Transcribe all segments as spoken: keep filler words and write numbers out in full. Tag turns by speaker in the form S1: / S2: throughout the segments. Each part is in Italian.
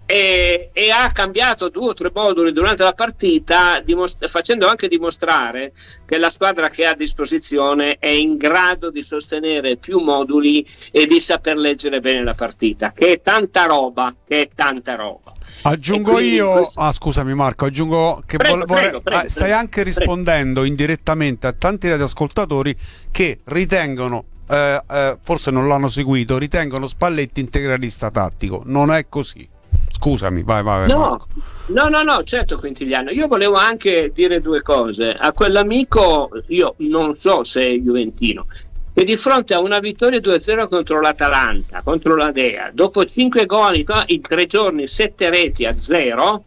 S1: e, e ha cambiato due o tre moduli durante la partita, dimost- facendo anche dimostrare che la squadra che ha a disposizione è in grado di sostenere più moduli e di saper leggere bene la partita, che è tanta roba, che è tanta roba.
S2: Aggiungo io, questo... ah scusami Marco, aggiungo che
S1: prego,
S2: vo- vorrei...
S1: prego, prego,
S2: ah, stai
S1: prego,
S2: anche rispondendo prego. indirettamente a tanti radioascoltatori che ritengono, eh, eh, forse non l'hanno seguito, ritengono Spalletti integralista tattico. Non è così. Scusami, vai, vai.
S1: No, no, no, no, certo Quintiliano. Io volevo anche dire due cose. A quell'amico, io non so se è juventino, e di fronte a una vittoria due a zero contro l'Atalanta, contro la Dea, dopo cinque gol in tre giorni, sette reti a zero,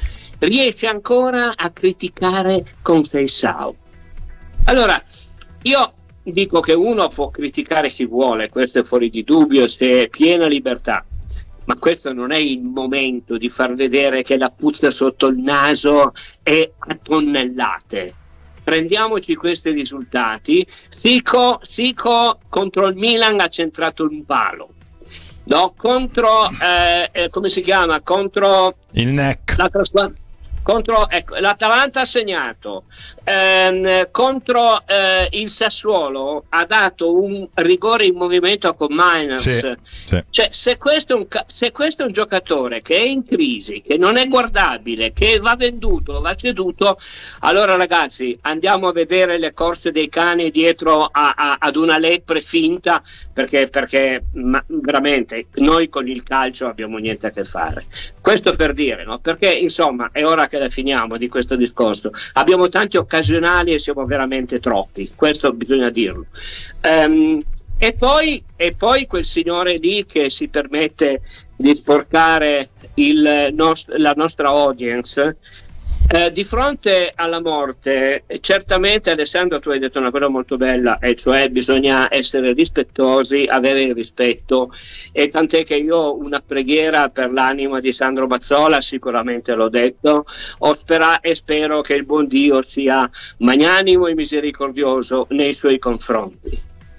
S1: riesce ancora a criticare Conceição. Allora, io dico che uno può criticare chi vuole, questo è fuori di dubbio, se è piena libertà. Ma questo non è il momento di far vedere che la puzza sotto il naso è a tonnellate. Prendiamoci questi risultati. Sico, Sico contro il Milan ha centrato un palo. No, contro eh, eh, come si chiama? Contro
S3: il N E C.
S1: L'altra squadra. Contro, ecco, l'Atalanta ha segnato, ehm, contro eh, il Sassuolo ha dato un rigore in movimento a Cominers.
S3: Sì, sì.
S1: Cioè, se questo, è un, se questo è un giocatore che è in crisi, che non è guardabile, che va venduto, va ceduto, allora ragazzi andiamo a vedere le corse dei cani dietro a, a, ad una lepre finta, perché, perché ma, veramente noi con il calcio abbiamo niente a che fare. Questo per dire, no? Perché insomma è ora che la finiamo di questo discorso. Abbiamo tanti occasionali e siamo veramente troppi, questo bisogna dirlo. Um, e poi e poi quel signore lì che si permette di sporcare il nost- la nostra audience eh, di fronte alla morte. Certamente Alessandro, tu hai detto una cosa molto bella, e cioè bisogna essere rispettosi, avere il rispetto, e tant'è che io ho una preghiera per l'anima di Sandro Mazzola, sicuramente l'ho detto, ho spera- e spero che il buon Dio sia magnanimo e misericordioso nei suoi confronti.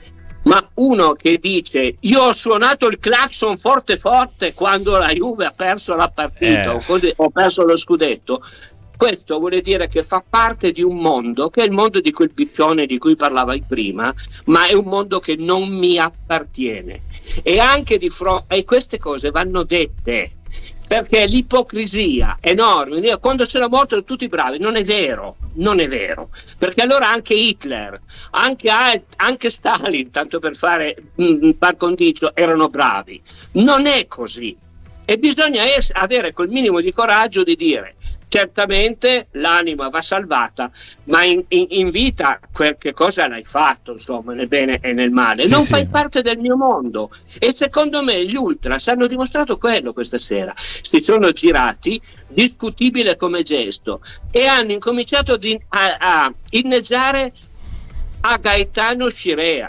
S1: Ma uno che dice io ho suonato il clacson forte forte quando la Juve ha perso la partita,
S3: eh.
S1: o così, ho perso lo scudetto, questo vuole dire che fa parte di un mondo che è il mondo di quel biscione di cui parlavi prima, ma è un mondo che non mi appartiene. E anche di fronte, e queste cose vanno dette, perché l'ipocrisia enorme, quando c'è la morte tutti bravi, non è vero, non è vero, perché allora anche Hitler, anche, anche Stalin, tanto per fare mh, par condicio, erano bravi. Non è così, e bisogna es- avere quel minimo di coraggio di dire certamente l'anima va salvata, ma in, in, in vita qualche cosa l'hai fatto, insomma, nel bene e nel male. Sì, non sì. Fai parte del mio mondo, e secondo me gli Ultras hanno dimostrato quello questa sera. Si sono girati, discutibile come gesto, e hanno incominciato di, a, a inneggiare a Gaetano Scirea.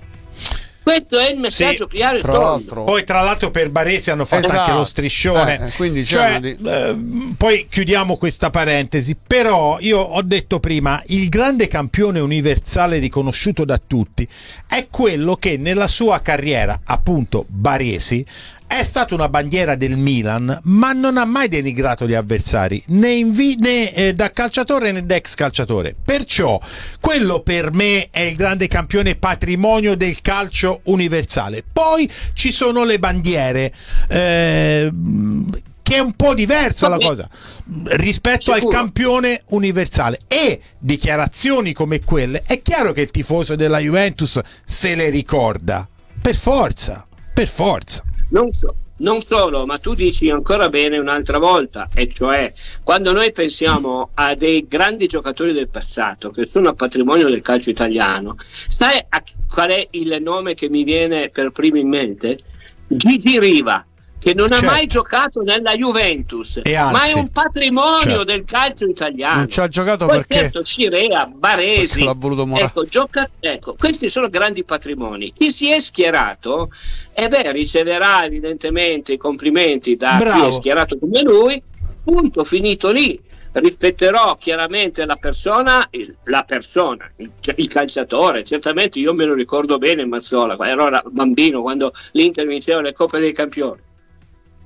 S1: Questo è il messaggio
S3: sì,
S1: chiaro e tondo.
S3: Poi tra l'altro per Baresi hanno fatto esatto. anche lo striscione,
S2: eh, quindi
S3: cioè,
S2: di...
S3: eh, poi chiudiamo questa parentesi. Però io ho detto prima, il grande campione universale riconosciuto da tutti è quello che nella sua carriera, appunto Baresi, è stata una bandiera del Milan, ma non ha mai denigrato gli avversari, né, invi- né eh, da calciatore né da ex calciatore. Perciò quello per me è il grande campione patrimonio del calcio universale. Poi ci sono le bandiere, eh, che è un po' diverso la cosa rispetto Sicuro. al campione universale, e dichiarazioni come quelle è chiaro che il tifoso della Juventus se le ricorda, per forza, per forza.
S1: Non, so, non solo, ma tu dici ancora bene un'altra volta, e cioè quando noi pensiamo a dei grandi giocatori del passato che sono a patrimonio del calcio italiano, sai a qual è il nome che mi viene per primo in mente? Gigi Riva, che non certo. ha mai giocato nella Juventus,
S3: e anzi,
S1: ma è un patrimonio
S3: certo.
S1: del calcio italiano.
S2: Non ci ha giocato
S1: Poi
S2: perché
S1: certo, Scirea, Baresi,
S2: l'ha voluto
S1: ecco, gioca- ecco, questi sono grandi patrimoni. Chi si è schierato, eh beh, riceverà evidentemente i complimenti da
S3: Bravo.
S1: chi è schierato come lui, punto, finito lì. Rispetterò chiaramente la persona, il, la persona, il, il calciatore. Certamente io me lo ricordo bene Mazzola, ero bambino quando l'Inter vinceva le Coppe dei Campioni.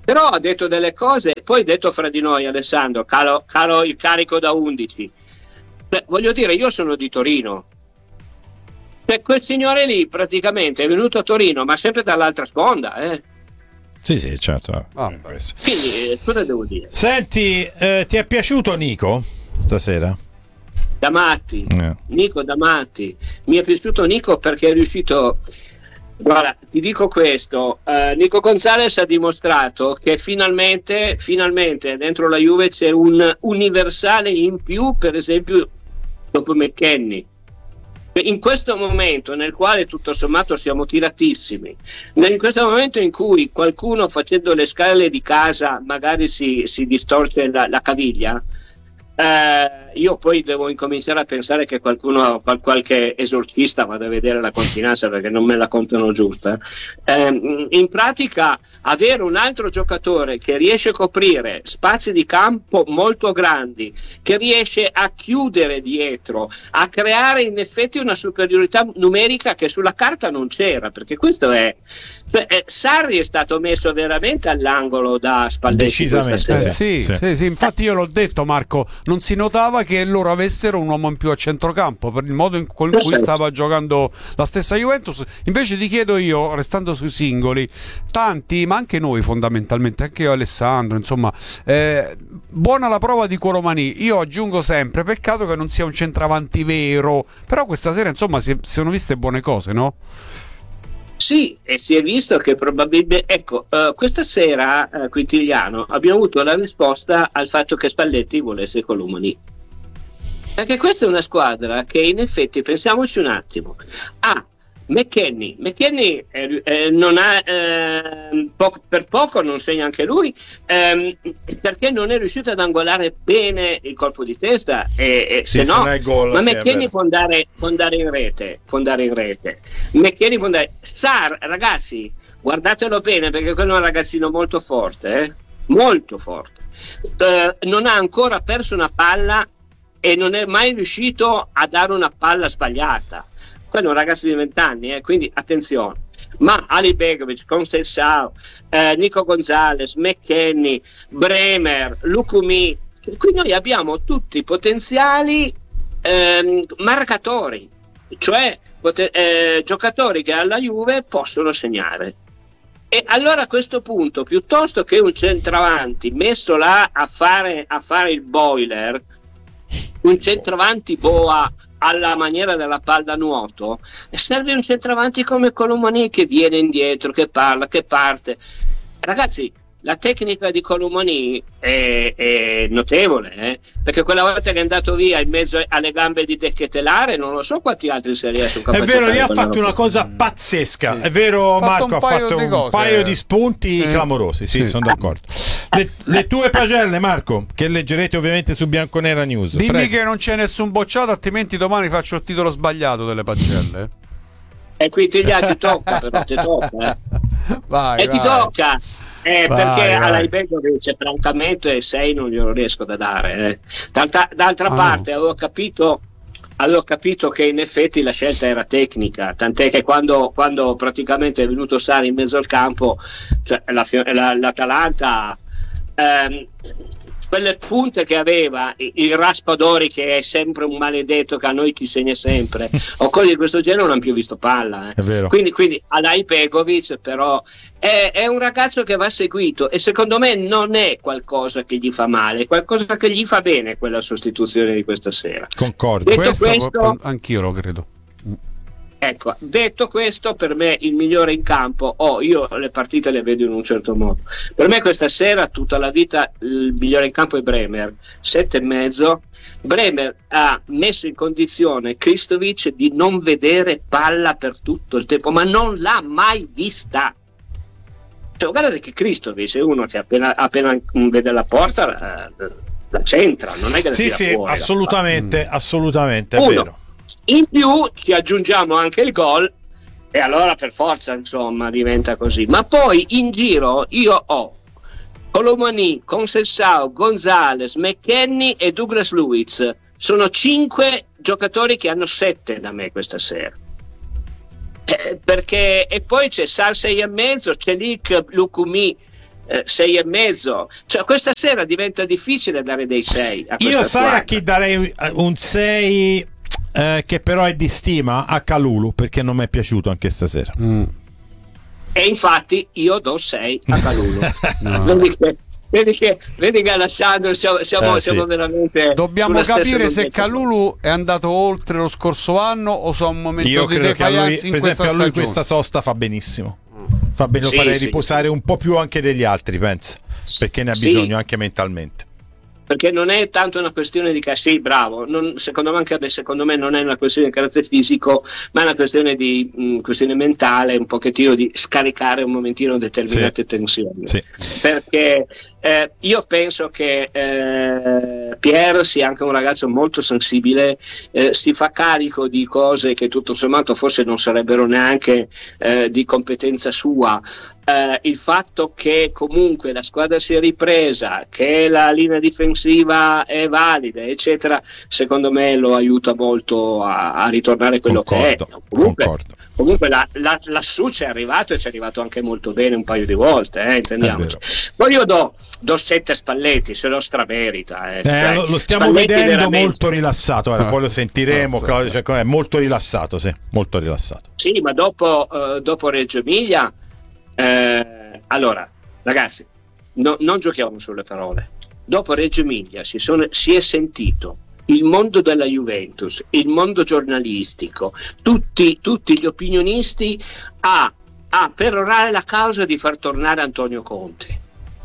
S1: Però ha detto delle cose, poi ha detto fra di noi, Alessandro, calo, calo il carico da undici. Beh, voglio dire, io sono di Torino. Cioè, quel signore lì praticamente è venuto a Torino, ma sempre dall'altra sponda, eh.
S3: Sì, sì, certo.
S2: Ah,
S1: Quindi, eh, cosa devo dire?
S3: Senti, eh, ti è piaciuto Nico stasera?
S1: Da matti,
S3: Eh.
S1: Nico da matti. Mi è piaciuto Nico perché è riuscito. Guarda, ti dico questo, uh, Nico Gonzalez ha dimostrato che finalmente, finalmente dentro la Juve c'è un universale in più, per esempio dopo McKennie. In questo momento nel quale tutto sommato siamo tiratissimi, in questo momento in cui qualcuno facendo le scale di casa magari si, si distorce la, la caviglia, eh, io poi devo incominciare a pensare che qualcuno, qual, qualche esorcista vada a vedere la continenza perché non me la contano giusta. Eh, in pratica avere un altro giocatore che riesce a coprire spazi di campo molto grandi, che riesce a chiudere dietro, a creare in effetti una superiorità numerica che sulla carta non c'era, perché questo è, cioè, eh, Sarri è stato messo veramente all'angolo da Spalletti.
S3: Decisamente.
S2: Eh,
S3: Sì,
S2: sì,
S3: sì.
S2: sì, sì, infatti io l'ho detto, Marco, non si notava che loro avessero un uomo in più a centrocampo per il modo in cui
S1: Perfetto.
S2: stava giocando la stessa Juventus. Invece ti chiedo io, restando sui singoli, tanti, ma anche noi fondamentalmente, anche io Alessandro, insomma, eh, buona la prova di Colomani. Io aggiungo sempre, peccato che non sia un centravanti vero, però questa sera insomma si, si sono viste buone cose, no?
S1: Sì, e si è visto che probabilmente, ecco, uh, questa sera, uh, Quintiliano, abbiamo avuto la risposta al fatto che Spalletti volesse Colomani. Perché questa è una squadra che in effetti, pensiamoci un attimo, ha McKennie, McKennie eh, eh, non ha, eh, po- per poco non segna anche lui, ehm, perché non è riuscito ad angolare bene il colpo di testa, e, e
S3: Sì,
S1: se no,
S3: se no è gol,
S1: ma
S3: sì, è
S1: McKennie
S3: vero.
S1: può andare, può andare in rete, può andare in rete. McKennie può andare. Sar, ragazzi, guardatelo bene perché quello è un ragazzino molto forte, eh? molto forte. Eh, non ha ancora perso una palla e non è mai riuscito a dare una palla sbagliata. Quello è un ragazzo di vent'anni, eh, quindi attenzione. Ma Ali Begovic, Conceição, eh, Nico Gonzalez, McKennie, Bremer, Lukumi, qui noi abbiamo tutti i potenziali ehm, marcatori, cioè pote- eh, giocatori che alla Juve possono segnare. E allora a questo punto, piuttosto che un centravanti messo là a fare, a fare il boiler, un centravanti boa alla maniera della pallanuoto, serve un centravanti come Colomani che viene indietro, che parla, che parte. Ragazzi, la tecnica di Colomani è, è notevole, eh? Perché quella volta che è andato via in mezzo alle gambe di De Ketelare, non lo so quanti altri se riesce
S3: È vero, lì ha fatto una cosa pazzesca. È vero,
S2: Ha fatto
S3: Marco,
S2: un
S3: ha
S2: paio
S3: fatto
S2: di
S3: un
S2: cose.
S3: paio di spunti
S2: Sì.
S3: clamorosi. Sì,
S2: Sì.
S3: sono d'accordo. Le, le tue pagelle, Marco, che leggerete ovviamente su Bianconera News.
S2: Dimmi
S3: Prego.
S2: che non c'è nessun bocciato, altrimenti domani faccio il titolo sbagliato delle pagelle.
S1: E qui ti, ti tocca, però ti tocca, eh.
S2: Vai,
S1: E ti
S2: vai.
S1: tocca. Eh,
S2: Vai,
S1: perché
S2: vai.
S1: alla Ibegovic francamente sei non glielo riesco da dare, eh. D'altra, d'altra
S2: Ah,
S1: parte avevo capito avevo capito che in effetti la scelta era tecnica, tant'è che quando, quando praticamente è venuto Sarri in mezzo al campo, cioè la, la, l'Atalanta ehm, quelle punte che aveva il Raspadori, che è sempre un maledetto che a noi ci segna sempre, o cose di questo genere, non hanno più visto palla, eh.
S3: È vero.
S1: quindi, quindi Alai Begovic però è, è un ragazzo che va seguito e secondo me non è qualcosa che gli fa male, è qualcosa che gli fa bene quella sostituzione di questa sera.
S3: Concordo.
S1: Detto
S2: Questo,
S1: questo-
S2: anch'io lo credo.
S1: Ecco, detto questo, per me il migliore in campo, oh, io le partite le vedo in un certo modo. Per me questa sera, tutta la vita, il migliore in campo è Bremer, sette e mezzo. Bremer ha messo in condizione Kristovic di non vedere palla per tutto il tempo, ma non l'ha mai vista. Cioè, guardate che Kristovic è uno che appena, appena vede la porta la, la centra, non è che la
S3: Sì,
S1: tira
S3: sì,
S1: fuori, la
S3: assolutamente, assolutamente, è
S1: Uno.
S3: vero.
S1: in più ci aggiungiamo anche il gol e allora per forza insomma diventa così. Ma poi in giro io ho Colomani, Conceição, Gonzalez, McKennie e Douglas Luiz. Sono cinque giocatori che hanno sette da me questa sera. Eh, perché e poi c'è Sar sei e mezzo, c'è Lik, Lukumi, eh, sei e mezzo. Cioè, questa sera diventa difficile dare dei sei a
S3: Io sai
S1: squadra.
S3: a chi darei un sei, eh, che però è di stima, a Kalulu, perché non mi è piaciuto anche stasera.
S2: Mm.
S1: E infatti io do sei a Kalulu.
S2: No.
S1: Vedi che, vedi che, vedi che Alessandro siamo, siamo,
S3: Eh,
S1: siamo
S3: sì.
S1: veramente
S2: Dobbiamo
S1: sulla stessa
S2: capire se
S1: lunghezza.
S2: Kalulu è andato oltre lo scorso anno o se è un momento
S3: Io
S2: di
S3: credo che a lui,
S2: defiance
S3: per
S2: in questa
S3: esempio, a lui
S2: stagione.
S3: questa sosta fa benissimo. Fa bene, lo
S1: Sì,
S3: farei
S1: sì,
S3: riposare
S1: sì.
S3: un po' più anche degli altri, penso, perché ne ha
S1: Sì.
S3: bisogno anche mentalmente.
S1: Perché non è tanto una questione di ca- sì, bravo, non, secondo me anche secondo me non è una questione di carattere fisico, ma è una questione di mh, questione mentale, un pochettino di scaricare un momentino determinate
S3: Sì.
S1: tensioni.
S3: Sì.
S1: Perché eh, io penso che eh, Pierre sia anche un ragazzo molto sensibile, eh, si fa carico di cose che tutto sommato forse non sarebbero neanche eh, di competenza sua. Uh, il fatto che comunque la squadra si è ripresa, che la linea difensiva è valida, eccetera, secondo me lo aiuta molto a, a ritornare quello
S3: Concordo,
S1: che è. Comunque,
S3: concordo.
S1: comunque la, la, lassù ci è arrivato e ci è arrivato anche molto bene un paio di volte, eh, intendiamoci. Poi io do, do sette Spalletti, se lo stramerita. Eh,
S3: Eh,
S1: cioè,
S3: lo, lo stiamo
S1: Spalletti
S3: vedendo
S1: veramente-
S3: molto rilassato. Ora,
S2: Ah.
S3: poi lo sentiremo.
S2: Ah, sì.
S3: Claudio, cioè, è molto rilassato, sì, molto rilassato.
S1: Sì, ma dopo, eh, dopo Reggio Emilia, eh, allora, ragazzi, no- non giochiamo sulle parole. Dopo Reggio Emilia si, sono- si è sentito il mondo della Juventus, il mondo giornalistico, tutti, tutti gli opinionisti a, a perorare la causa di far tornare Antonio Conte.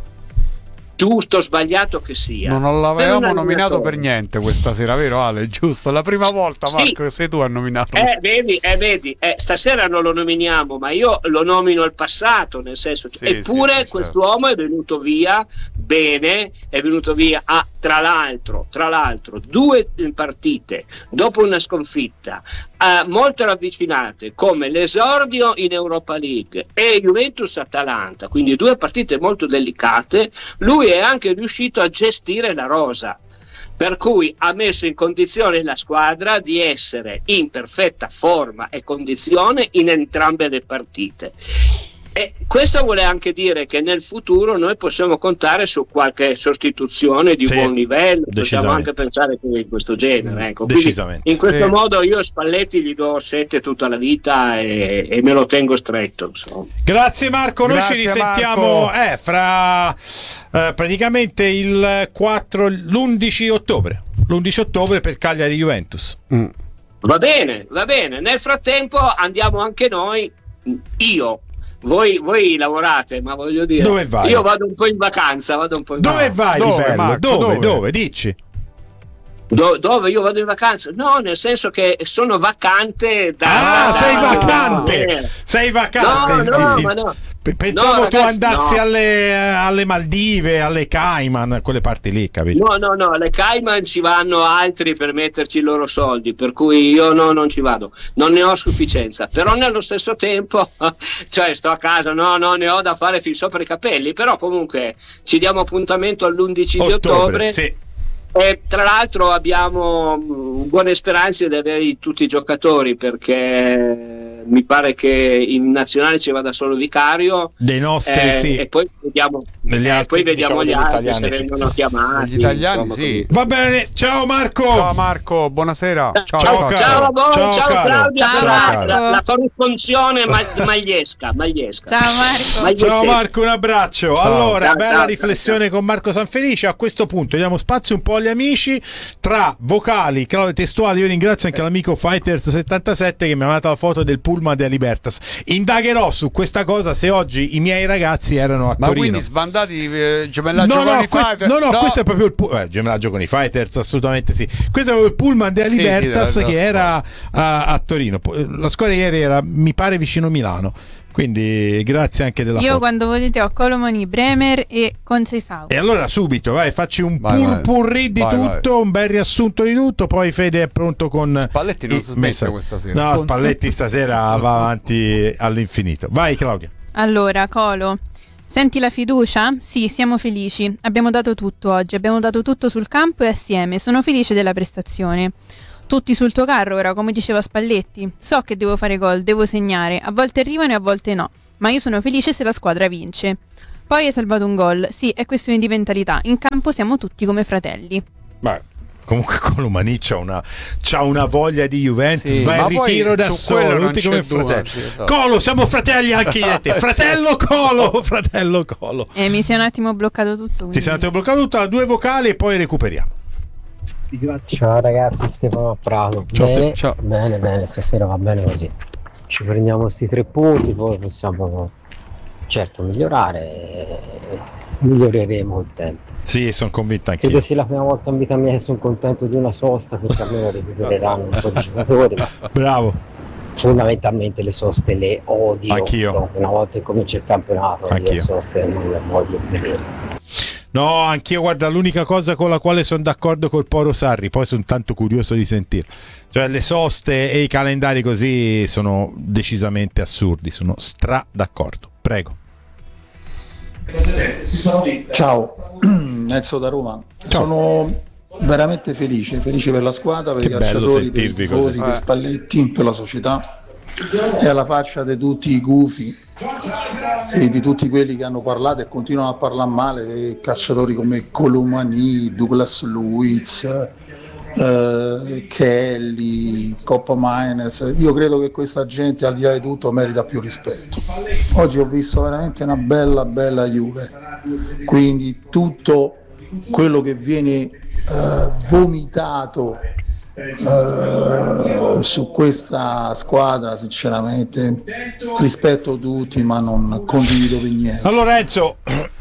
S1: Giusto o sbagliato che sia.
S2: Non
S1: Per
S2: l'avevamo
S1: un
S2: nominato
S1: allenatore.
S2: per niente questa sera, vero Ale? Giusto, la prima volta,
S1: Sì.
S2: Marco, che sei tu a nominarlo.
S1: Eh, vedi, eh, vedi eh, stasera non lo nominiamo, ma io lo nomino al passato, nel senso che
S2: Sì,
S1: eppure
S2: sì, sì,
S1: quest'uomo è venuto via bene, è venuto via a, tra l'altro, tra l'altro, due partite dopo una sconfitta eh, molto ravvicinate, come l'esordio in Europa League e Juventus-Atalanta, quindi due partite molto delicate. Lui è anche riuscito a gestire la rosa, per cui ha messo in condizione la squadra di essere in perfetta forma e condizione in entrambe le partite. E questo vuole anche dire che nel futuro noi possiamo contare su qualche sostituzione di
S3: Sì,
S1: buon livello, possiamo
S3: decisamente.
S1: anche pensare che di questo genere. Ecco. Quindi
S3: Decisamente.
S1: in questo
S2: Sì.
S1: modo io a Spalletti gli do sette tutta la vita e, e me lo tengo stretto. Insomma.
S3: Grazie Marco, noi
S2: Grazie,
S3: ci risentiamo
S2: Marco.
S3: eh, fra eh, praticamente il quattro, l'undici ottobre. L'undici ottobre per Cagliari Juventus.
S2: Mm.
S1: Va bene, va bene. Nel frattempo andiamo anche noi, io. Voi, voi lavorate, ma voglio dire,
S3: Dove vai?
S1: io vado un po' in vacanza, vado un po' in
S3: Dove
S1: vacanza.
S3: vai,
S2: Dove,
S3: di bello?
S2: Marco,
S3: Dove,
S2: dove?
S3: dove? Dici.
S1: Do- dove io vado in vacanza? No, nel senso che sono vacante da...
S3: Ah,
S1: da-
S3: sei
S1: da-
S3: vacante!
S1: eh.
S3: Sei vacante!
S1: No,
S3: Il-
S1: no,
S3: il-
S1: ma no.
S3: P- Pensavo
S1: No,
S3: tu
S1: ragazzi,
S3: andassi
S1: no.
S3: alle, alle Maldive, alle Cayman, quelle parti lì, capito?
S1: No, no, no, le Cayman ci vanno altri per metterci i loro soldi, per cui io no, non ci vado, non ne ho sufficienza, però nello stesso tempo, cioè sto a casa, no, no, ne ho da fare fin sopra i capelli, però comunque ci diamo appuntamento all'undici di ottobre.
S3: Sì.
S1: E tra l'altro abbiamo mh, buone speranze di avere tutti i giocatori, perché mi pare che in nazionale ci vada solo Vicario,
S3: Dei nostri,
S1: eh,
S3: sì.
S1: e poi vediamo,
S3: Degli
S1: eh,
S3: altri,
S1: poi vediamo
S3: diciamo,
S1: gli
S3: degli
S1: altri
S3: italiani,
S1: se
S3: sì.
S1: vengono chiamati.
S2: Gli italiani,
S1: insomma,
S2: sì.
S1: così.
S3: Va bene, ciao Marco!
S2: Ciao Marco, buonasera. Ciao,
S3: Ciao,
S2: ciao,
S3: caro.
S1: Ciao a voi,
S3: Ciao,
S1: ciao,
S3: caro.
S1: Claudia,
S3: Ciao,
S1: per la,
S3: caro.
S1: la, la corrisponzione ma- magliesca, magliesca.
S4: Ciao Marco.
S1: Magliettesca.
S3: Ciao Marco, un abbraccio. Allora,
S1: Ciao,
S3: bella
S1: ciao,
S3: riflessione
S1: ciao.
S3: con Marco Sanfelice. A questo punto diamo spazio un po' agli amici. Tra vocali, claude testuali, io ringrazio anche l'amico Fighters settantasette che mi ha mandato la foto del pullman della Libertas. Indagherò su questa cosa se oggi i miei ragazzi erano a
S2: Ma
S3: Torino.
S2: quindi sbandati eh, gemellaggio
S3: No,
S2: con
S3: no,
S2: i
S3: questo,
S2: fighter?
S3: no, no, questo è proprio il pu- eh, gemellaggio con i Fighters, assolutamente sì. Questo è proprio il pullman della
S2: Sì, sì,
S3: Libertas
S2: della- della
S3: che era a, a Torino. Po- La scuola ieri era, mi pare, vicino Milano. Quindi grazie anche della
S4: Io
S3: foto.
S4: quando volete ho Colomoni, Bremer e Conceição.
S3: E allora subito, vai, facci un
S2: Vai, vai.
S3: purpurri di
S2: Vai,
S3: tutto,
S2: vai.
S3: un bel riassunto di tutto, poi Fede è pronto con
S2: Spalletti non
S3: i
S2: si smette
S3: messaggi.
S2: questa sera.
S3: No, Spalletti stasera va avanti all'infinito. Vai Claudia.
S4: Allora, Colo, senti la fiducia? Sì, siamo felici. Abbiamo dato tutto oggi, abbiamo dato tutto sul campo e assieme. Sono felice della prestazione. Tutti sul tuo carro ora, come diceva Spalletti. So che devo fare gol, devo segnare. A volte arrivano e a volte no. Ma io sono felice se la squadra vince. Poi hai salvato un gol. Sì, è questione di mentalità. In campo siamo tutti come fratelli.
S3: Ma comunque Colomani c'ha una, c'ha una voglia di Juventus,
S2: Sì,
S3: va in
S2: ma poi
S3: ritiro da
S2: su quello
S3: solo,
S2: non
S3: tutti
S2: c'è
S3: come
S2: dubbio,
S3: fratelli.
S2: sì, esatto.
S3: Colo, siamo fratelli anche io e te. Fratello Colo, fratello Colo.
S4: E mi si è un attimo bloccato tutto.
S3: Ti
S4: quindi-
S3: sei un attimo bloccato tutto, due vocali e poi recuperiamo.
S5: Ciao ragazzi, Stefano Prato.
S3: Ciao,
S5: Bene,
S3: Stefano. Ciao.
S5: bene, bene, stasera va bene così. Ci prendiamo questi tre punti, poi possiamo certo migliorare, e miglioreremo il tempo.
S3: Sì, sono convinto anch'io.
S5: Credo sia la prima volta in vita mia che sono contento di una sosta, perché almeno recupereranno un po' di giocatori, ma
S3: Bravo.
S5: fondamentalmente le soste le odio.
S3: Anch'io.
S5: No, una volta che comincia il campionato, io
S3: Anch'io.
S5: le soste non le voglio vedere.
S3: No, anch'io, guarda, l'unica cosa con la quale sono d'accordo col Poro Sarri, poi sono tanto curioso di sentirlo. Cioè le soste e i calendari così sono decisamente assurdi, sono stra d'accordo. Prego.
S6: Ciao, Enzo da Roma.
S3: Ciao.
S6: Sono veramente felice, felice per la squadra, per
S3: Che
S6: i
S3: bello
S6: calciatori, per i
S3: sentirvi
S6: tifosi,
S3: così.
S6: per Spalletti, per la società e alla faccia di tutti i gufi e di tutti quelli che hanno parlato e continuano a parlare male dei calciatori come Colomani, Douglas Luiz, eh, Kelly, Coppa Mines. Io credo che questa gente, al di là di tutto, merita più rispetto. Oggi ho visto veramente una bella bella Juve, quindi tutto quello che viene eh, vomitato eh, su questa squadra, sinceramente rispetto tutti, ma non condivido per niente.
S3: Allora Enzo,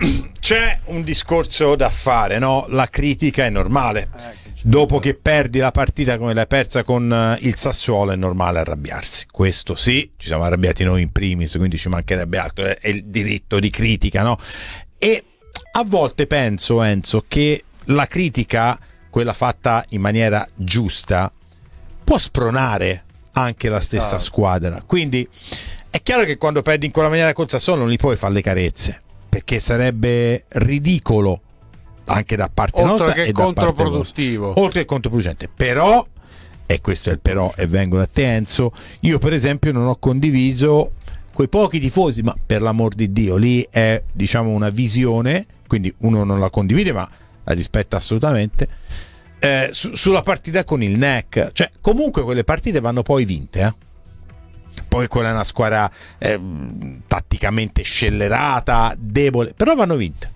S3: c'è un discorso da fare, no? La critica è normale. Dopo che perdi la partita come l'hai persa con eh, il Sassuolo è normale arrabbiarsi. Questo sì, ci siamo arrabbiati noi in primis, quindi ci mancherebbe altro, è, è il diritto di critica, no? E a volte penso, Enzo, che la critica, quella fatta in maniera giusta, può spronare anche la stessa
S2: Esatto.
S3: squadra. Quindi è chiaro che quando perdi in quella maniera col Sassuolo non gli puoi fare le carezze, perché sarebbe ridicolo anche da parte
S2: Oltre
S3: nostra
S2: che
S3: e da parte
S2: controproductivo.
S3: vostra. Oltre che controproducente. Però, e questo è il però, e vengo da te Enzo, io per esempio non ho condiviso quei pochi tifosi, ma per l'amor di Dio, lì è diciamo una visione, quindi uno non la condivide ma la rispetta assolutamente, eh, su, sulla partita con il N E C. Cioè comunque quelle partite vanno poi vinte, eh? Poi quella è una squadra eh, tatticamente scellerata, debole, però vanno vinte.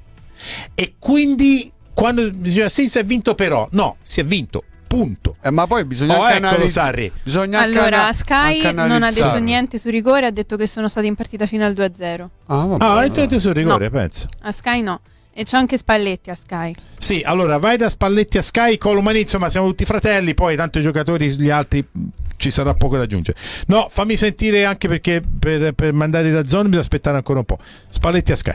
S3: E quindi quando diceva sì, si è vinto, però no, si è vinto, punto.
S2: Eh, ma poi bisogna
S3: Oh,
S2: anche
S3: eccolo,
S2: analizzare.
S3: Sarri.
S2: Bisogna anche
S4: Allora,
S2: ana-
S4: Sky
S2: anche
S4: non ha detto
S2: analizzare.
S4: niente su rigore, ha detto che sono stati in partita fino al due a zero.
S2: Ah, vabbè.
S3: Ah, iniziate sul rigore, pensa.
S4: A Sky no. E c'è anche Spalletti a Sky.
S3: Sì, allora vai da Spalletti a Sky, Colomani, insomma siamo tutti fratelli, poi tanto i giocatori, gli altri mh, ci sarà poco da aggiungere. No, fammi sentire anche perché per, per mandare da zona bisogna aspettare ancora un po'. Spalletti a Sky.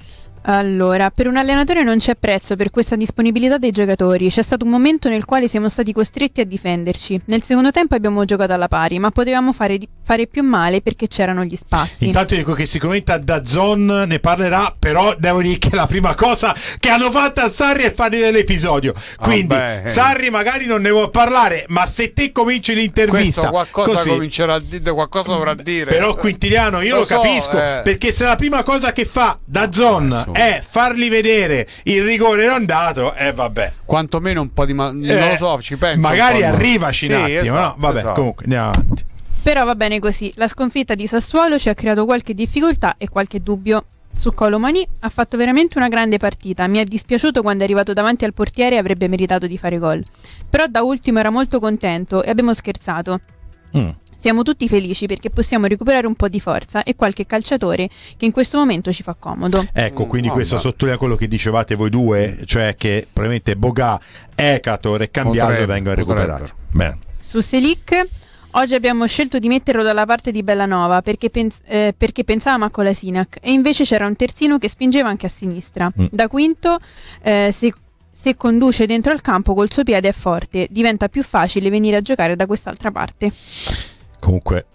S4: Allora, per un allenatore non c'è prezzo per questa disponibilità dei giocatori. C'è stato un momento nel quale siamo stati costretti a difenderci. Nel secondo tempo abbiamo giocato alla pari, ma potevamo fare, di- fare più male perché c'erano gli spazi.
S3: Intanto dico che sicuramente a Dazzon ne parlerà, però devo dire che la prima cosa che hanno fatto a Sarri è fare l'episodio. Quindi
S2: Vabbè, eh.
S3: Sarri magari non ne vuole parlare, ma se te cominci l'intervista
S2: Questo qualcosa
S3: così,
S2: comincerà a dire, qualcosa dovrà dire.
S3: però Quintiliano io lo,
S2: Lo so,
S3: capisco,
S2: eh.
S3: perché se la prima cosa che fa Dazzon
S2: insomma.
S3: è fargli vedere il rigore non dato, eh vabbè.
S2: Quantomeno un po' di ma- non
S3: Eh,
S2: lo so, ci penso.
S3: magari
S2: un po', no?
S3: arrivaci un
S2: Sì,
S3: attimo,
S2: esatto,
S3: no? Vabbè,
S2: esatto.
S3: comunque andiamo avanti.
S4: Però va bene così. La sconfitta di Sassuolo ci ha creato qualche difficoltà e qualche dubbio. Su Colomani ha fatto veramente una grande partita. Mi è dispiaciuto quando è arrivato davanti al portiere e avrebbe meritato di fare gol. Però da ultimo era molto contento e abbiamo scherzato.
S3: Mm.
S4: Siamo tutti felici perché possiamo recuperare un po' di forza e qualche calciatore che in questo momento ci fa comodo.
S3: Ecco,
S2: Mm,
S3: quindi
S2: vabbè.
S3: questo sottolinea quello che dicevate voi due, cioè che probabilmente Boga, Ecator e Cambiaso
S2: Potrebbe,
S3: vengono recuperati.
S2: potrebbero.
S3: Bene.
S4: Su Selic oggi abbiamo scelto di metterlo dalla parte di Bellanova perché, pens- eh, perché pensavamo a Kolasinac e invece c'era un terzino che spingeva anche a sinistra.
S3: Mm.
S4: Da quinto, eh, se, se conduce dentro al campo col suo piede è forte, diventa più facile venire a giocare da quest'altra parte.
S3: Comunque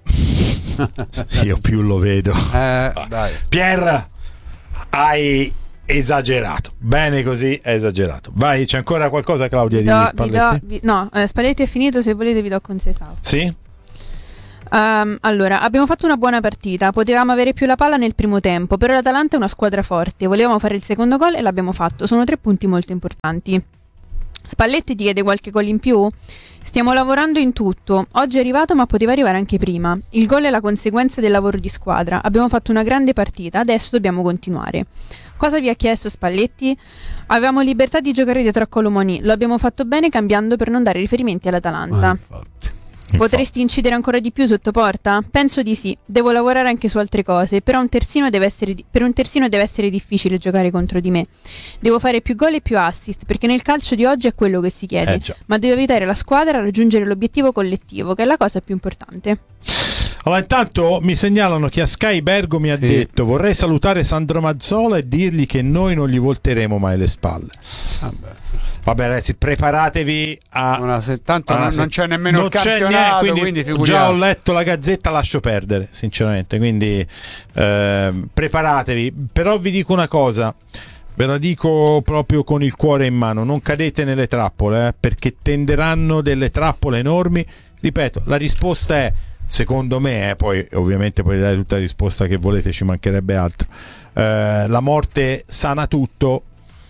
S3: io più lo vedo.
S2: Eh, dai.
S3: Pier, hai esagerato. Bene così, è esagerato. Vai, c'è ancora qualcosa, Claudia,
S4: Vi
S3: di
S4: do- vi do-
S3: Spalletti?
S4: vi- no, eh, Spalletti è finito, se volete vi do con Sesao.
S3: Sì?
S4: Um, allora, abbiamo fatto una buona partita, potevamo avere più la palla nel primo tempo, però l'Atalanta è una squadra forte, volevamo fare il secondo gol e l'abbiamo fatto, sono tre punti molto importanti. Spalletti ti chiede qualche gol in più? Stiamo lavorando in tutto, oggi è arrivato ma poteva arrivare anche prima, il gol è la conseguenza del lavoro di squadra, abbiamo fatto una grande partita, adesso dobbiamo continuare. Cosa vi ha chiesto Spalletti? Avevamo libertà di giocare dietro a Colomoni, lo abbiamo fatto bene cambiando per non dare riferimenti all'Atalanta.
S2: Ah,
S4: Potresti incidere ancora di più sotto porta? Penso di sì, devo lavorare anche su altre cose, però un terzino deve essere di- per un terzino deve essere difficile giocare contro di me. Devo fare più gol e più assist, perché nel calcio di oggi è quello che si chiede,
S3: Eh,
S4: ma devo aiutare la squadra a raggiungere l'obiettivo collettivo, che è la cosa più importante.
S3: Allora, intanto mi segnalano che a Sky Bergo mi ha
S2: Sì.
S3: detto: vorrei salutare Sandro Mazzola e dirgli che noi non gli volteremo mai le spalle.
S2: Vabbè.
S3: Vabbè ragazzi, preparatevi a
S2: Una se- tanto
S3: Una
S2: non,
S3: se-
S2: non c'è nemmeno
S3: non
S2: il
S3: c'è
S2: campionato,
S3: niente,
S2: quindi,
S3: quindi
S2: figuriamo.
S3: già ho letto la Gazzetta, lascio perdere sinceramente, quindi ehm, preparatevi. Però vi dico una cosa, ve la dico proprio con il cuore in mano: non cadete nelle trappole, eh, perché tenderanno delle trappole enormi. Ripeto, la risposta è, secondo me, eh, poi ovviamente potete dare tutta la risposta che volete, ci mancherebbe altro, eh, la morte sana tutto.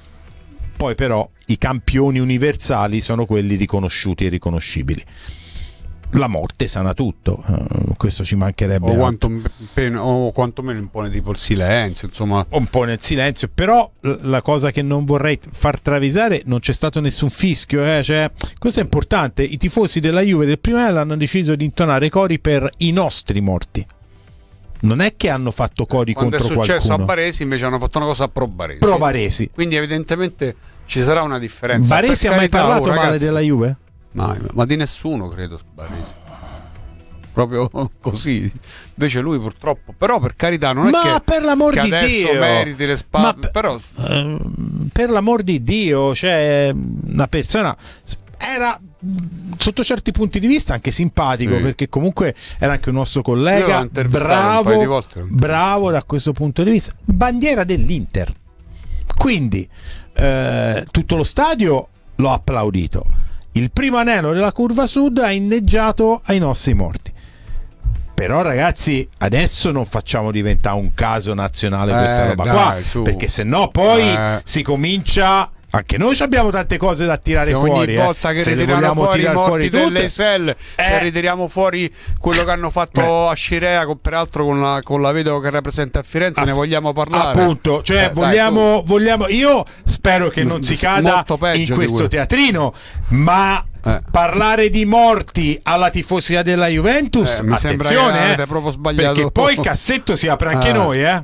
S3: Poi però i campioni universali sono quelli riconosciuti e riconoscibili. La morte sana tutto, uh, questo ci mancherebbe
S2: o,
S3: altro.
S2: quanto, o quantomeno impone tipo il silenzio, insomma.
S3: Un po' nel silenzio, però l- la cosa che non vorrei far travisare, non c'è stato nessun fischio, eh? Cioè, questo è importante. I tifosi della Juve del primo anno hanno deciso di intonare cori per i nostri morti. Non è che hanno fatto cori
S2: Quando
S3: contro
S2: è successo
S3: qualcuno.
S2: a Baresi invece hanno fatto una cosa a pro Baresi.
S3: Pro Baresi.
S2: Quindi evidentemente ci sarà una differenza.
S3: Baresi
S2: Per
S3: ha mai
S2: carità,
S3: parlato
S2: oh,
S3: male
S2: ragazzi.
S3: della Juve?
S2: Ma, ma di nessuno, credo, Baresi. Proprio così. Invece lui purtroppo, però per carità non è
S3: Ma
S2: che,
S3: per l'amor
S2: che
S3: di
S2: adesso
S3: Dio,
S2: meriti le spalle,
S3: ma per,
S2: però
S3: ehm, per l'amor di Dio, cioè una persona era sotto certi punti di vista anche simpatico,
S2: Sì.
S3: perché comunque era anche un nostro
S2: Io l'ho
S3: collega,
S2: intervistato un paio di
S3: bravo,
S2: volte.
S3: bravo da questo punto di vista, bandiera dell'Inter, quindi eh, tutto lo stadio l'ho applaudito, il primo anello della curva sud ha inneggiato ai nostri morti. Però ragazzi, adesso non facciamo diventare un caso nazionale questa
S2: Eh,
S3: roba
S2: dai,
S3: qua,
S2: su.
S3: perché se no poi
S2: Eh.
S3: si comincia. Anche noi abbiamo tante cose da tirare
S2: se
S3: fuori.
S2: ogni
S3: eh.
S2: volta che
S3: Se le
S2: ritiriamo
S3: vogliamo
S2: fuori i
S3: tirar
S2: morti
S3: fuori tutte,
S2: dell'Eisel, se
S3: eh.
S2: ritiriamo fuori quello che hanno fatto
S3: Beh.
S2: a Scirea, con, peraltro con la, con la vedova che rappresenta a Firenze,
S3: Ah,
S2: ne vogliamo parlare.
S3: Appunto, cioè
S2: Eh, dai,
S3: vogliamo, vogliamo. Io spero che non si
S2: S-
S3: cada
S2: molto peggio
S3: in
S2: di
S3: questo
S2: quello.
S3: teatrino, ma
S2: Eh.
S3: parlare di morti alla tifosia della Juventus,
S2: Eh, mi sembra che
S3: attenzione,
S2: avete
S3: eh,
S2: proprio sbagliato.
S3: perché poi il cassetto si apre anche
S2: Eh.
S3: noi, eh.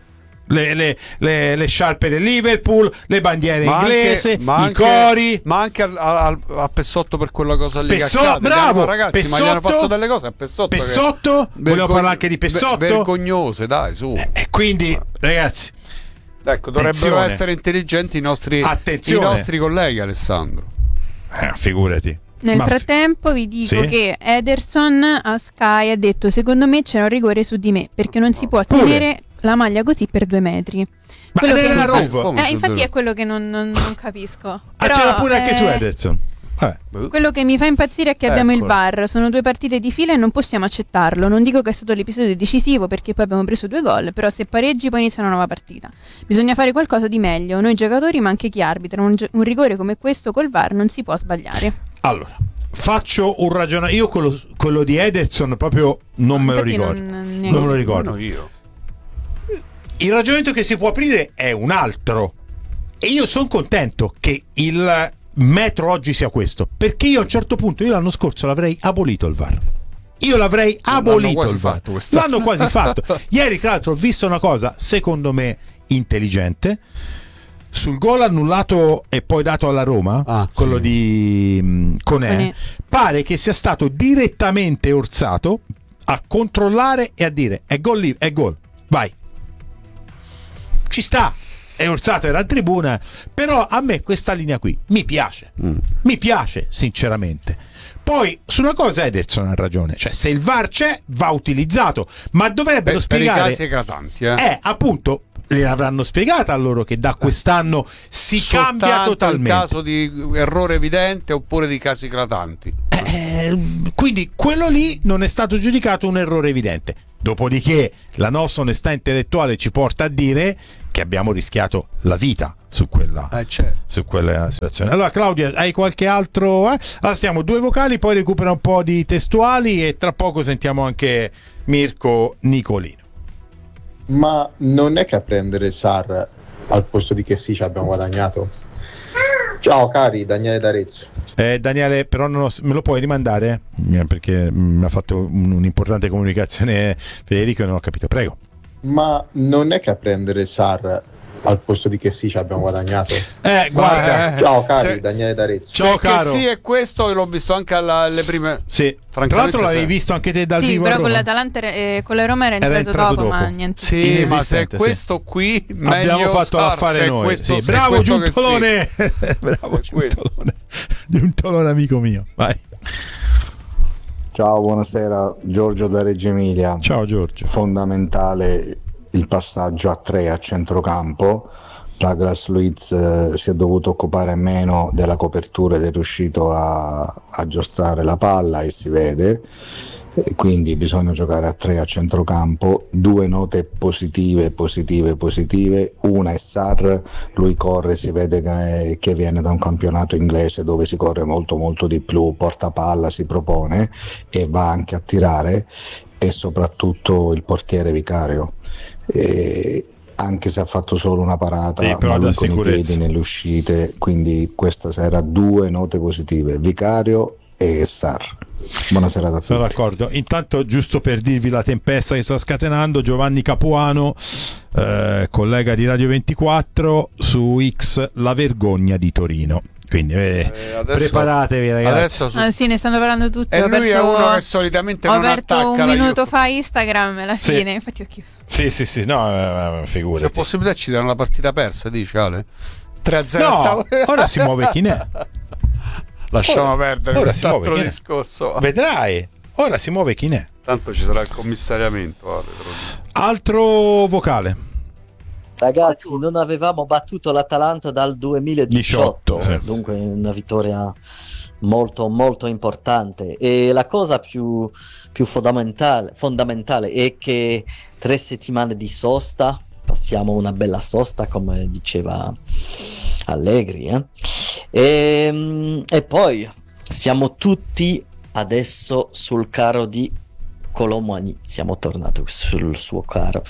S3: Le, le, le, le sciarpe del Liverpool, le bandiere
S2: Ma
S3: inglese,
S2: anche- ma
S3: i
S2: anche-
S3: cori.
S2: ma anche al- al- a Pessotto per quella cosa lì.
S3: Pesso-
S2: che accade. Gli
S3: bravo,
S2: hanno- ragazzi, ma gli hanno
S3: Pessotto-
S2: fatto delle cose a Pessotto. che-
S3: Pessotto? Vogliamo
S2: vergogn-
S3: parlare anche di Pessotto?
S2: ver- vergognose, dai, su.
S3: E quindi, ragazzi,
S2: Ecco, dovrebbero
S3: attenzione.
S2: essere intelligenti i nostri, i
S3: Attenzione.
S2: nostri colleghi, Alessandro.
S3: eh, figurati.
S4: Nel
S3: Ma fi-
S4: frattempo vi dico
S3: Sì?
S4: che Ederson a Sky ha detto: secondo me c'era un rigore su di me, perché non si può
S3: Pure.
S4: tenere la maglia così per due metri.
S3: Ma
S4: Quello che
S3: nella
S4: mi fa-
S3: Roma.
S2: Come
S4: Eh,
S2: su
S4: infatti
S2: due?
S4: è quello che non, non- non capisco.
S3: Ah,
S4: Però,
S3: c'era pure anche
S4: eh,
S3: su Ederson. Vabbè.
S4: Quello che mi fa impazzire è che abbiamo il
S2: Eccola.
S4: V A R, sono due partite di fila e non possiamo accettarlo. Non dico che è stato l'episodio decisivo perché poi abbiamo preso due gol, però se pareggi poi inizia una nuova partita. Bisogna fare qualcosa di meglio, noi giocatori ma anche chi arbitra. Un, gi- un rigore come questo col V A R non si può sbagliare.
S3: Allora, faccio un ragionamento. Io quello, quello di Ederson proprio non me lo
S4: Infatti
S3: ricordo.
S4: non-
S3: Non,
S4: neanche-
S3: me lo ricordo.
S2: Nemmeno io.
S3: Il ragionamento che si può aprire è un altro. E io sono contento che il metro oggi sia questo. Perché io a un certo punto, io l'anno scorso l'avrei abolito il V A R. Io l'avrei
S2: L'hanno
S3: abolito
S2: quasi
S3: il V A R.
S2: fatto quest'anno.
S3: L'hanno quasi fatto. Ieri, tra l'altro, ho visto una cosa, secondo me, intelligente. Sul gol annullato e poi dato alla Roma,
S2: Ah,
S3: quello
S2: sì.
S3: di mh, Conè,
S4: Conè.
S3: pare che sia stato direttamente orsato a controllare e a dire è gol lì, è gol, vai. Ci sta, è orsato, era in tribuna, però a me questa linea qui mi piace,
S2: Mm.
S3: mi piace sinceramente. Poi su una cosa Ederson ha ragione, cioè se il V A R c'è va utilizzato, ma dovrebbero
S2: Per, per i
S3: spiegare
S2: casi eclatanti, eh.
S3: eh, appunto, le avranno spiegata a loro che da quest'anno si
S2: Soltanto
S3: cambia totalmente.
S2: in caso di errore evidente oppure di casi eclatanti.
S3: Eh, quindi quello lì non è stato giudicato un errore evidente. Dopodiché la nostra onestà intellettuale ci porta a dire che abbiamo rischiato la vita su quella,
S2: Eh, certo.
S3: su quella situazione. Allora Claudia, hai qualche altro? Eh? Allora stiamo due vocali, poi recupera un po' di testuali e tra poco sentiamo anche Mirko Nicolino.
S7: Ma non è che a prendere Sar al posto di Chessy ci abbiamo guadagnato? Ciao cari, Daniele d'Arezzo.
S3: Eh, Daniele, però non ho- me lo puoi rimandare? Eh, Perché mi ha fatto un- un'importante comunicazione Federico e non ho capito. Prego.
S7: Ma non è che a prendere Sar al posto di Chessy ci abbiamo guadagnato?
S3: Eh, guarda.
S2: Eh,
S7: Ciao cari,
S2: se-
S7: Daniele d'Arezzo.
S3: Ciao,
S2: Se
S3: caro.
S2: Che sì, è questo, l'ho visto anche alla- alle prime.
S3: Sì. Tra
S2: Francamente
S3: l'altro l'avevi
S2: sì.
S3: visto anche te dal
S4: Sì,
S3: vivo a
S4: però con
S3: Roma?
S4: l'Atalanta eh, con la Roma era
S3: Era
S4: entrato,
S3: entrato
S4: dopo, ma
S3: dopo.
S4: niente.
S2: Sì, ma se è
S3: Inesistente, sì.
S2: questo qui, meglio
S3: Abbiamo fatto
S2: Sar,
S3: l'affare
S2: se è
S3: noi.
S2: questo-
S3: Sì.
S2: se è
S3: Bravo
S2: questo che
S3: Giuntolone.
S2: sì.
S3: Bravo
S2: È questo.
S3: Giuntolone. Giuntolone amico mio. Vai.
S8: Ciao, buonasera, Giorgio da Reggio Emilia.
S3: Ciao Giorgio.
S8: Fondamentale il passaggio a tre a centrocampo. Douglas Luiz eh, si è dovuto occupare meno della copertura ed è riuscito a, a giostrare la palla e si vede. E quindi bisogna giocare a tre a centrocampo. Due note positive, positive, positive. Una è Sarr, lui corre, si vede che, che viene da un campionato inglese dove si corre molto molto di più, porta palla, si propone e va anche a tirare, e soprattutto il portiere Vicario. E anche se ha fatto solo una parata,
S3: Sì, però
S8: ma
S3: dà
S8: lui con i
S3: sicurezza.
S8: piedi nelle uscite, quindi questa sera due note positive, Vicario e Sarr. Buonasera a tutti.
S3: Sono d'accordo. Intanto, giusto per dirvi la tempesta che sta scatenando, Giovanni Capuano, eh, collega di Radio ventiquattro, su X, la vergogna di Torino. Quindi eh,
S2: Eh, adesso-
S3: preparatevi ragazzi.
S2: Adesso su-
S4: Ah, sì, ne stanno parlando tutti.
S2: E
S4: Ho
S2: lui è
S4: aperto-
S2: uno che solitamente
S4: ho
S2: non
S4: aperto
S2: attacca
S4: un
S2: la
S4: minuto
S2: Juve.
S4: fa Instagram e alla
S3: Sì.
S4: fine, infatti ho chiuso.
S3: Sì, sì, sì, no, eh,
S2: C'è
S3: figurati.
S2: possibilità ci danno la partita persa, dici Ale? tre a zero
S3: No,
S2: a tavola.
S3: ora si muove chi n'è.
S2: Lasciamo
S3: Ora-
S2: perdere
S3: ora si
S2: quest'altro
S3: muove chi n'è.
S2: discorso.
S3: Vedrai. Ora si muove chi n'è.
S2: Tanto ci sarà il commissariamento, Ale, te lo dico.
S3: Altro vocale.
S9: Ragazzi, non avevamo battuto l'Atalanta dal duemiladiciotto,
S3: diciotto, eh.
S9: dunque una vittoria molto molto importante. E la cosa più, più fondamentale, fondamentale è che tre settimane di sosta, passiamo una bella sosta come diceva Allegri, eh? e, e poi siamo tutti adesso sul carro di Colomani, siamo tornati sul suo carro.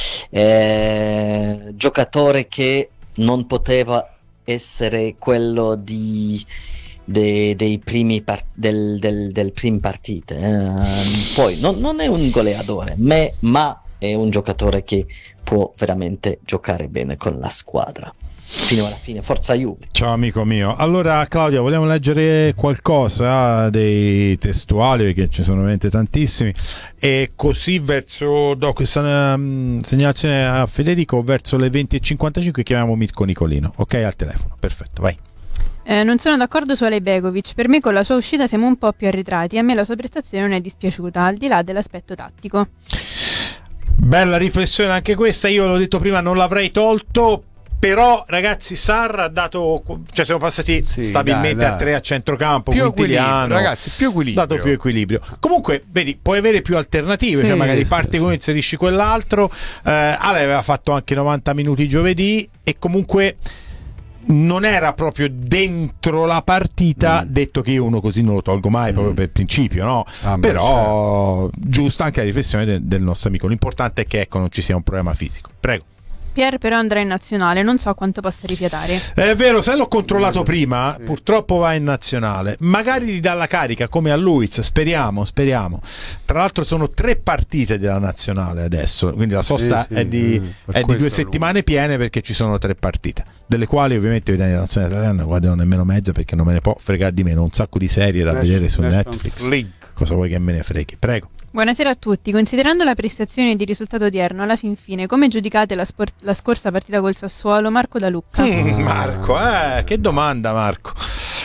S9: Eh, giocatore che non poteva essere quello di, de- dei primi par- del, del, del primi partite. eh. Poi non, non è un goleadore, me- ma è un giocatore che può veramente giocare bene con la squadra fino alla fine. Forza Juve.
S3: Ciao amico mio. Allora Claudia, vogliamo leggere qualcosa dei testuali perché ci sono veramente tantissimi, e così verso do questa um, segnalazione a Federico verso le venti e cinquantacinque chiamiamo Mirko Nicolino, ok, al telefono. Perfetto, vai.
S4: Eh, non sono d'accordo su Ale Begovic. Per me con la sua uscita siamo un po' più arretrati. A me la sua prestazione non è dispiaciuta, al di là dell'aspetto tattico.
S3: Bella riflessione anche questa, io l'ho detto prima, non l'avrei tolto. Però ragazzi, Sarr ha dato, cioè siamo passati
S2: Sì,
S3: stabilmente
S2: dai, dai.
S3: a tre a centrocampo,
S2: Più
S3: Quintiliano,
S2: equilibrio, ragazzi, più equilibrio.
S3: dato più equilibrio. Comunque vedi, puoi avere più alternative,
S2: Sì,
S3: cioè magari
S2: sì,
S3: parti
S2: sì.
S3: con uno, inserisci quell'altro. eh, Ale aveva fatto anche novanta minuti giovedì e comunque non era proprio dentro la partita,
S2: Mm.
S3: detto che io uno così non lo tolgo mai,
S2: Mm.
S3: proprio per principio, no?
S2: Ah, beh,
S3: Però giusta anche la riflessione del, del nostro amico. L'importante è che ecco non ci sia un problema fisico. Prego.
S4: Pier però andrà in nazionale, non so quanto possa rifiatare.
S3: È vero, se l'ho controllato prima,
S2: Sì.
S3: purtroppo va in nazionale. Magari gli dà la carica come a Luiz, speriamo, speriamo. Tra l'altro sono tre partite della nazionale adesso, quindi la sosta
S2: Sì, sì,
S3: è di,
S2: mm, per
S3: è di
S2: questo
S3: due
S2: è
S3: settimane piene perché ci sono tre partite, delle quali ovviamente i italiani della nazionale italiana non guardano nemmeno mezza perché non me ne può fregare di meno, un sacco di serie da vedere su
S2: Nations
S3: Netflix.
S2: League.
S3: Cosa vuoi che me ne freghi? Prego.
S4: Buonasera a tutti. Considerando la prestazione di risultato odierno, alla fin fine, come giudicate la, spor- la scorsa partita col Sassuolo? Marco Da Lucca.
S3: Mm, Marco, eh, che domanda Marco.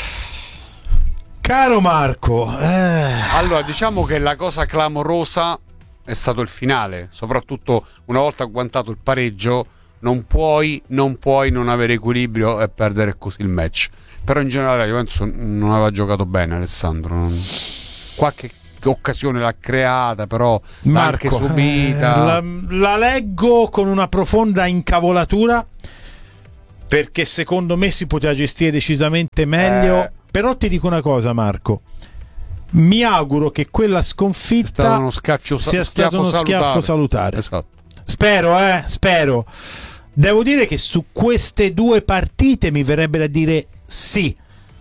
S3: Caro Marco, eh.
S2: Allora, diciamo che la cosa clamorosa è stato il finale, soprattutto una volta agguantato il pareggio, non puoi, non puoi non avere equilibrio e perdere così il match. Però in generale la Juventus non aveva giocato bene, Alessandro. Non... Qualche occasione l'ha creata, però
S3: Marco,
S2: anche subita.
S3: Eh, la, la leggo con una profonda incavolatura, perché secondo me si poteva gestire decisamente meglio.
S2: Eh.
S3: Però ti dico una cosa, Marco. Mi auguro che quella sconfitta
S2: uno schiaffio,
S3: sia stato uno
S2: salutare.
S3: schiaffo salutare.
S2: Esatto.
S3: Spero, eh, spero. Devo dire che su queste due partite mi verrebbe da dire sì.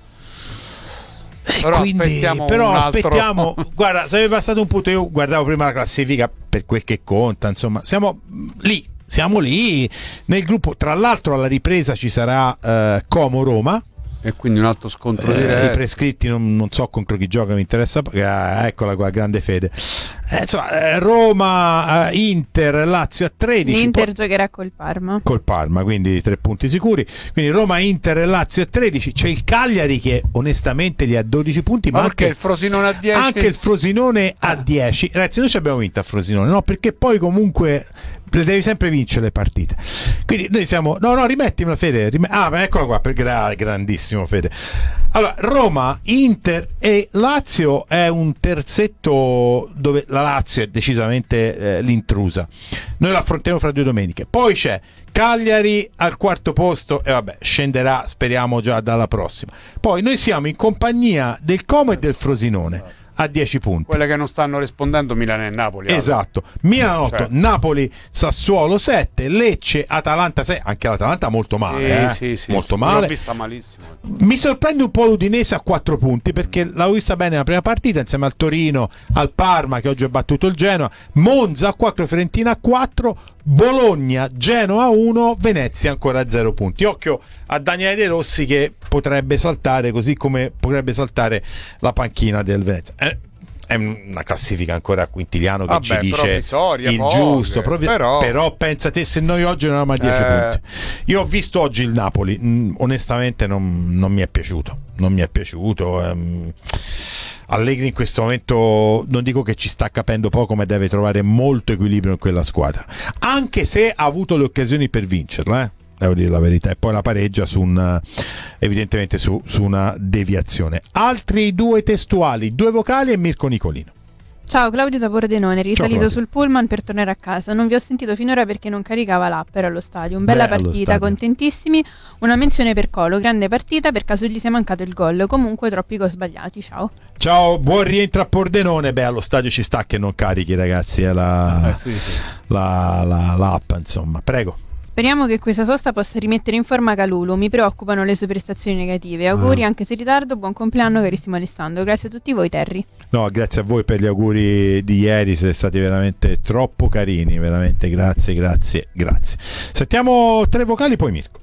S3: E
S2: però
S3: quindi,
S2: aspettiamo,
S3: però
S2: un altro...
S3: aspettiamo. Guarda, sarebbe passato un punto. Io guardavo prima la classifica per quel che conta. Insomma, siamo lì. Siamo lì nel gruppo. Tra l'altro, alla ripresa ci sarà eh, Como Roma.
S2: E quindi un altro scontro
S3: eh,
S2: diretto.
S3: I prescritti non, non so contro chi gioca, mi interessa. Ah, eccola qua, grande fede. Eh, insomma, eh, Roma, eh, Inter, Lazio a tredici.
S4: L'Inter
S3: poi...
S4: giocherà col Parma.
S3: Col Parma, quindi tre punti sicuri. Quindi Roma, Inter e Lazio a tredici. C'è il Cagliari che onestamente li ha dodici punti. Ma,
S2: ma
S3: anche
S2: il Frosinone a dieci.
S3: Anche il Frosinone a dieci. Ragazzi, noi ci abbiamo vinto a Frosinone, no? Perché poi comunque devi sempre vincere le partite. Quindi noi siamo. No, no, rimettimela, Fede. Rim... Ah, ma eccola qua, per gra... grandissimo, Fede. Allora, Roma, Inter e Lazio è un terzetto dove la Lazio è decisamente eh, l'intrusa. Noi la affronteremo fra due domeniche. Poi c'è Cagliari al quarto posto e vabbè, scenderà, speriamo già dalla prossima. Poi noi siamo in compagnia del Como e del Frosinone a dieci punti.
S2: Quelle che non stanno rispondendo Milano e Napoli.
S3: Esatto. Milan otto,
S2: cioè.
S3: Napoli, Sassuolo sette, Lecce, Atalanta sei. Anche l'Atalanta molto male,
S2: sì,
S3: eh?
S2: sì, sì,
S3: molto
S2: sì.
S3: male.
S2: L'ho vista malissimo.
S3: Mi sorprende un po' l'Udinese a quattro punti, perché l'avevo vista bene nella prima partita insieme al Torino, al Parma che oggi ha battuto il Genoa, Monza a quattro, Fiorentina a quattro, Bologna, Genoa a uno, Venezia ancora a zero punti. Occhio a Daniele De Rossi che potrebbe saltare, così come potrebbe saltare la panchina del Venezia. Eh, è una classifica ancora a quintiliano che
S2: Vabbè,
S3: ci dice il
S2: poche,
S3: giusto, proprio, però... però pensa te se noi oggi non avevamo a dieci
S2: eh...
S3: punti. Io ho visto oggi il Napoli, mh, onestamente non, non mi è piaciuto, non mi è piaciuto. Ehm... Allegri in questo momento non dico che ci sta capendo poco, ma deve trovare molto equilibrio in quella squadra, anche se ha avuto le occasioni per vincerla, eh? Devo dire la verità, e poi la pareggia su un, evidentemente su, su una deviazione. Altri due testuali, due vocali e Mirko Nicolino.
S4: Ciao, Claudio da Pordenone, risalito
S3: Ciao,
S4: sul pullman per tornare a casa. Non vi ho sentito finora perché non caricava l'app, ero allo stadio. Bella
S3: Beh,
S4: partita,
S3: stadio.
S4: contentissimi. Una menzione per Colo, grande partita, per caso gli sia mancato il gol. Comunque troppi gol sbagliati, ciao.
S3: Ciao, buon rientro a Pordenone. Beh, allo stadio ci sta che non carichi, ragazzi, è la,
S2: eh, sì, sì.
S3: La, la, l'app, insomma. Prego.
S4: Speriamo che questa sosta possa rimettere in forma Calulu. Mi preoccupano le sue prestazioni negative. Auguri,
S3: ah.
S4: anche se in ritardo. Buon compleanno, carissimo Alessandro. Grazie a tutti voi, Terry.
S3: No, grazie a voi per gli auguri di ieri. Siete stati veramente troppo carini. Veramente, grazie, grazie, grazie. Sentiamo tre vocali, poi Mirko.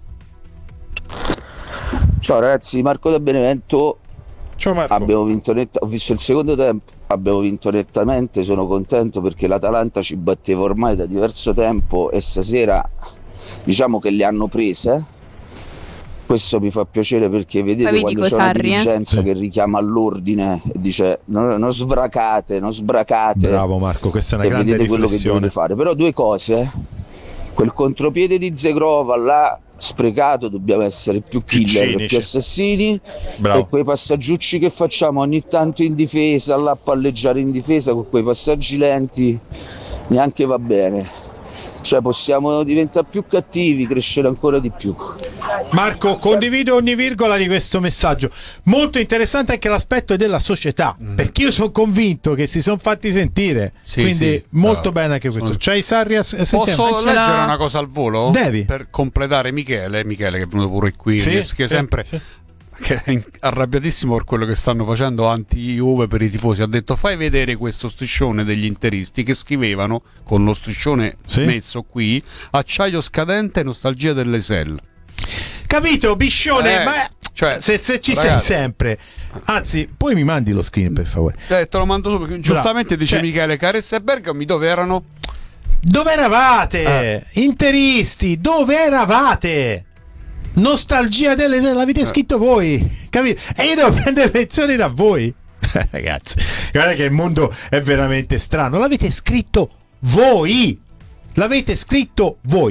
S10: Ciao ragazzi, Marco da Benevento.
S3: Ciao Marco.
S10: Abbiamo vinto net- ho visto il secondo tempo, abbiamo vinto nettamente, sono contento perché l'Atalanta ci batteva ormai da diverso tempo e stasera diciamo che le hanno prese. Questo mi fa piacere perché vedete quando c'è una
S4: Sarri,
S10: dirigenza
S4: eh?
S10: che richiama all'ordine e dice non, non svracate, non sbracate.
S3: Bravo Marco, questa è una
S10: e
S3: grande
S10: vedete quello che
S3: riflessione.
S10: dovete fare. Però due cose, quel contropiede di Zegrova là sprecato, dobbiamo essere più killer, più, più assassini. Bravo. E quei passaggiucci che facciamo ogni tanto in difesa, là a palleggiare in difesa con quei passaggi lenti neanche va bene. Cioè possiamo diventare più cattivi, crescere ancora di più.
S3: Marco, condivido ogni virgola di questo messaggio. Molto interessante anche l'aspetto della società, mm. perché io sono convinto che si sono fatti sentire, sì, quindi sì, molto uh, bene anche questo. Sono... C'hai Sarri a...
S2: Posso leggere una cosa al volo?
S3: Devi.
S2: Per completare Michele, Michele che è venuto pure qui,
S3: sì,
S2: che
S3: sì,
S2: sempre...
S3: Sì.
S2: che è arrabbiatissimo per quello che stanno facendo anti-Juve per i tifosi. Ha detto fai vedere questo striscione degli interisti che scrivevano con lo striscione sì. messo qui acciaio scadente, nostalgia dell'Esel.
S3: Capito Biscione,
S2: eh,
S3: ma
S2: cioè,
S3: se, se ci
S2: ragazzi,
S3: sei sempre, anzi poi mi mandi lo screen per favore.
S2: Eh, te lo mando subito. Giustamente dice
S3: cioè,
S2: Michele Caressa e Bergami dove erano?
S3: Dove eravate? Eh. Interisti, dove eravate? Nostalgia delle l'avete scritto voi, capito? E io devo prendere lezioni da voi. Ragazzi, guarda che il mondo è veramente strano. L'avete scritto voi. L'avete scritto voi.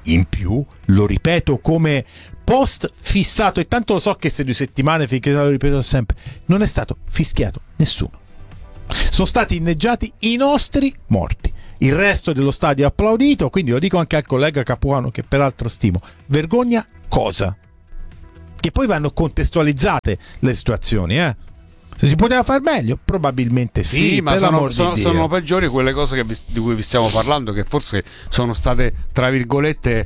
S3: in più, lo ripeto come post fissato, e tanto lo so che queste due settimane, finché lo ripeto sempre, non è stato fischiato nessuno. Sono stati inneggiati i nostri morti. Il resto dello stadio ha applaudito, quindi lo dico anche al collega Capuano, che peraltro stimo. Vergogna cosa? Che poi vanno contestualizzate le situazioni, eh? Se si poteva far meglio, probabilmente sì,
S2: sì, ma
S3: per
S2: sono,
S3: di
S2: sono,
S3: Dio.
S2: sono peggiori quelle cose che vi, di cui vi stiamo parlando, che forse sono state, tra virgolette,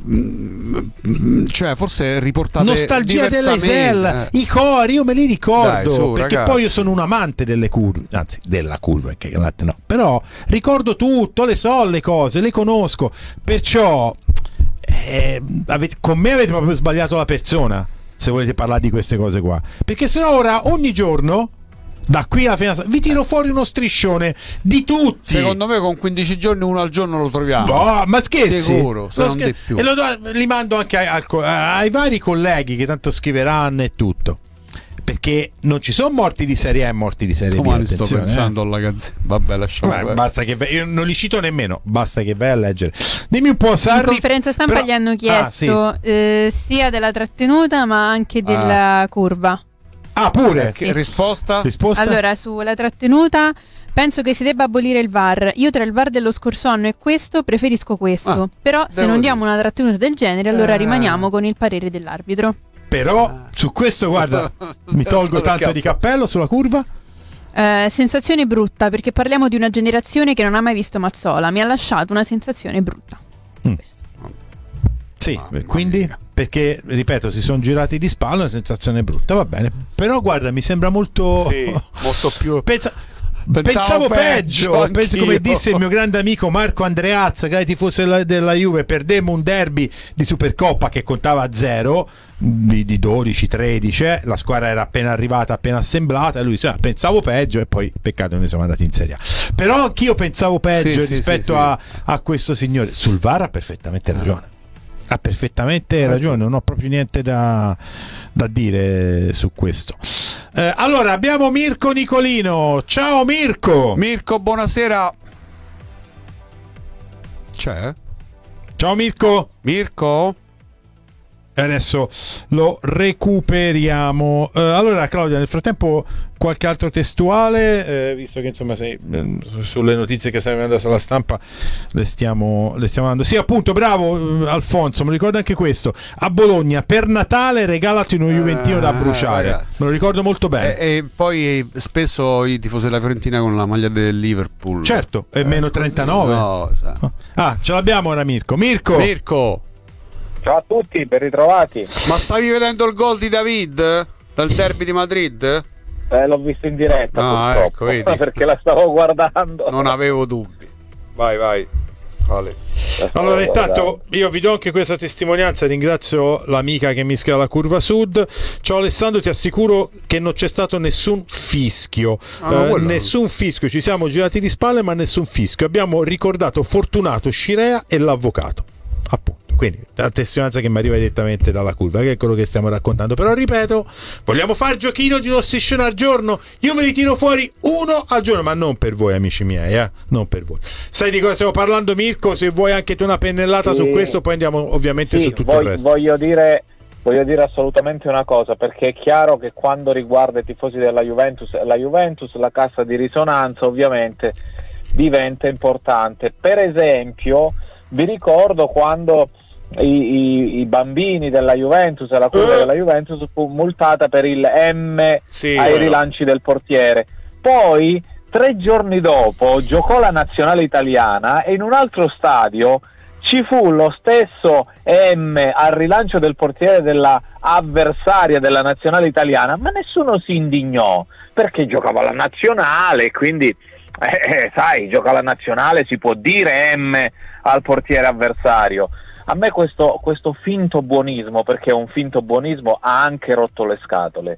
S2: mh, cioè forse riportate
S3: nostalgia delle Isel,
S2: eh.
S3: i cori, io me li ricordo.
S2: Dai, su,
S3: perché
S2: ragazzi.
S3: poi io sono un amante delle curve, anzi della curva, perché no, però ricordo tutto, le so le cose, le conosco, perciò eh, avete, con me avete proprio sbagliato la persona se volete parlare di queste cose qua, perché sennò ora ogni giorno da qui alla fine vi tiro fuori uno striscione di tutti.
S2: Secondo me con quindici giorni uno al giorno lo troviamo.
S3: No, ma scherzi?
S2: Sicuro, se
S3: Lo
S2: non
S3: scher-
S2: di più.
S3: E lo do- li mando anche ai, al- ai vari colleghi che tanto scriveranno e tutto, perché non ci sono morti di serie A e morti di serie B.
S2: Domani sto
S3: attenzione,
S2: pensando
S3: eh.
S2: alla gazzetta. Vabbè, lasciamo.
S3: Vabbè, basta che vai- io non li cito nemmeno, basta che vai a leggere. Dimmi un po',
S4: In
S3: Sarri.
S4: conferenza stampa
S3: però-
S4: gli hanno chiesto
S3: Ah, sì.
S4: eh, sia della trattenuta ma anche della curva.
S3: Ah, pure?
S2: Che sì. risposta?
S3: Risposta?
S4: Allora, sulla trattenuta penso che si debba abolire il V A R. Io tra il V A R dello scorso anno e questo preferisco questo.
S2: Ah,
S4: Però se non diamo una trattenuta del genere, allora
S2: Eh.
S4: rimaniamo con il parere dell'arbitro.
S3: Però su questo, guarda, mi tolgo tanto di cappello sulla curva.
S4: Eh, sensazione brutta, perché parliamo di una generazione che non ha mai visto Mazzola. Mi ha lasciato una sensazione brutta.
S3: Mm. Sì,
S2: Mamma
S3: quindi
S2: mia.
S3: perché ripeto, si sono girati di spalle, una sensazione brutta, va bene. Però guarda, mi sembra molto
S2: Sì, molto più.
S3: Pensa...
S2: Pensavo
S3: Pensavo peggio,
S2: peggio,
S3: penso, come
S2: anch'io.
S3: disse il mio grande amico Marco Andreazza, che era tifoso della, della Juve, perdemmo un derby di Supercoppa che contava a zero, di, di dodici tredici, eh. La squadra era appena arrivata, appena assemblata, e lui disse, ah, pensavo peggio, e poi peccato ne siamo andati in Serie A. Però anch'io pensavo peggio
S2: Sì, sì,
S3: rispetto
S2: sì, sì.
S3: A, a questo signore. Sul V A R ha perfettamente ragione. Ha perfettamente ragione, non ho proprio niente da, da dire su questo. Eh, allora abbiamo Mirko Nicolino. Ciao Mirko.
S2: Mirko, buonasera. C'è?
S3: Ciao Mirko.
S2: Mirko?
S3: E adesso lo recuperiamo. Eh, allora Claudia, nel frattempo qualche altro testuale, eh, visto che insomma sei eh, sulle notizie che stai mandando sulla stampa, le stiamo, le stiamo dando. Sì, appunto, bravo eh, Alfonso, mi ricordo anche questo. A Bologna per Natale regalati uno Juventino da bruciare.
S2: ragazzi.
S3: Me lo ricordo molto bene.
S2: E, e poi spesso i tifosi della Fiorentina con la maglia del Liverpool.
S3: Certo, è meno trentanove.
S2: No, sa.
S3: Ah, ce l'abbiamo ora Mirko. Mirko.
S2: Mirko,
S11: Ciao a tutti, ben ritrovati.
S2: ma stavi vedendo il gol di David dal derby di Madrid?
S11: Eh, l'ho visto in diretta,
S2: Ah,
S11: purtroppo,
S2: ecco, vedi.
S11: perché la stavo guardando.
S2: Non avevo dubbi. Vai, vai. Vale.
S11: La stavo
S3: Allora,
S11: guardando.
S3: intanto io vi do anche questa testimonianza, ringrazio l'amica che mi scrive la curva sud. Ciao Alessandro, ti assicuro che non c'è stato nessun fischio,
S2: Ah, no,
S3: eh,
S2: quello-
S3: nessun fischio, ci siamo girati di spalle ma nessun fischio, abbiamo ricordato Fortunato, Scirea e l'avvocato, appunto. Quindi la testimonianza che mi arriva direttamente dalla curva, che è quello che stiamo raccontando. Però ripeto, vogliamo fare giochino di uno striscione al giorno? Io ve li tiro fuori uno al giorno, ma non per voi amici miei, eh? Non per voi. Sai di cosa stiamo parlando Mirko? Se vuoi anche tu una pennellata
S11: Sì.
S3: su questo, poi andiamo ovviamente
S11: Sì,
S3: su tutto
S11: voglio,
S3: il resto.
S11: voglio dire voglio dire assolutamente una cosa, perché è chiaro che quando riguarda i tifosi della Juventus, la Juventus, la cassa di risonanza ovviamente diventa importante. Per esempio, vi ricordo quando i, i, i bambini della Juventus, la curva
S3: Eh.
S11: della Juventus fu multata per il M
S3: Sì,
S11: ai
S3: vero.
S11: rilanci del portiere. Poi, tre giorni dopo, giocò la nazionale italiana e in un altro stadio ci fu lo stesso M al rilancio del portiere della avversaria della nazionale italiana, ma nessuno si indignò perché giocava la nazionale, quindi eh, sai, gioca la nazionale, si può dire M al portiere avversario. A me questo, questo finto buonismo, perché è un finto buonismo, ha anche rotto le scatole.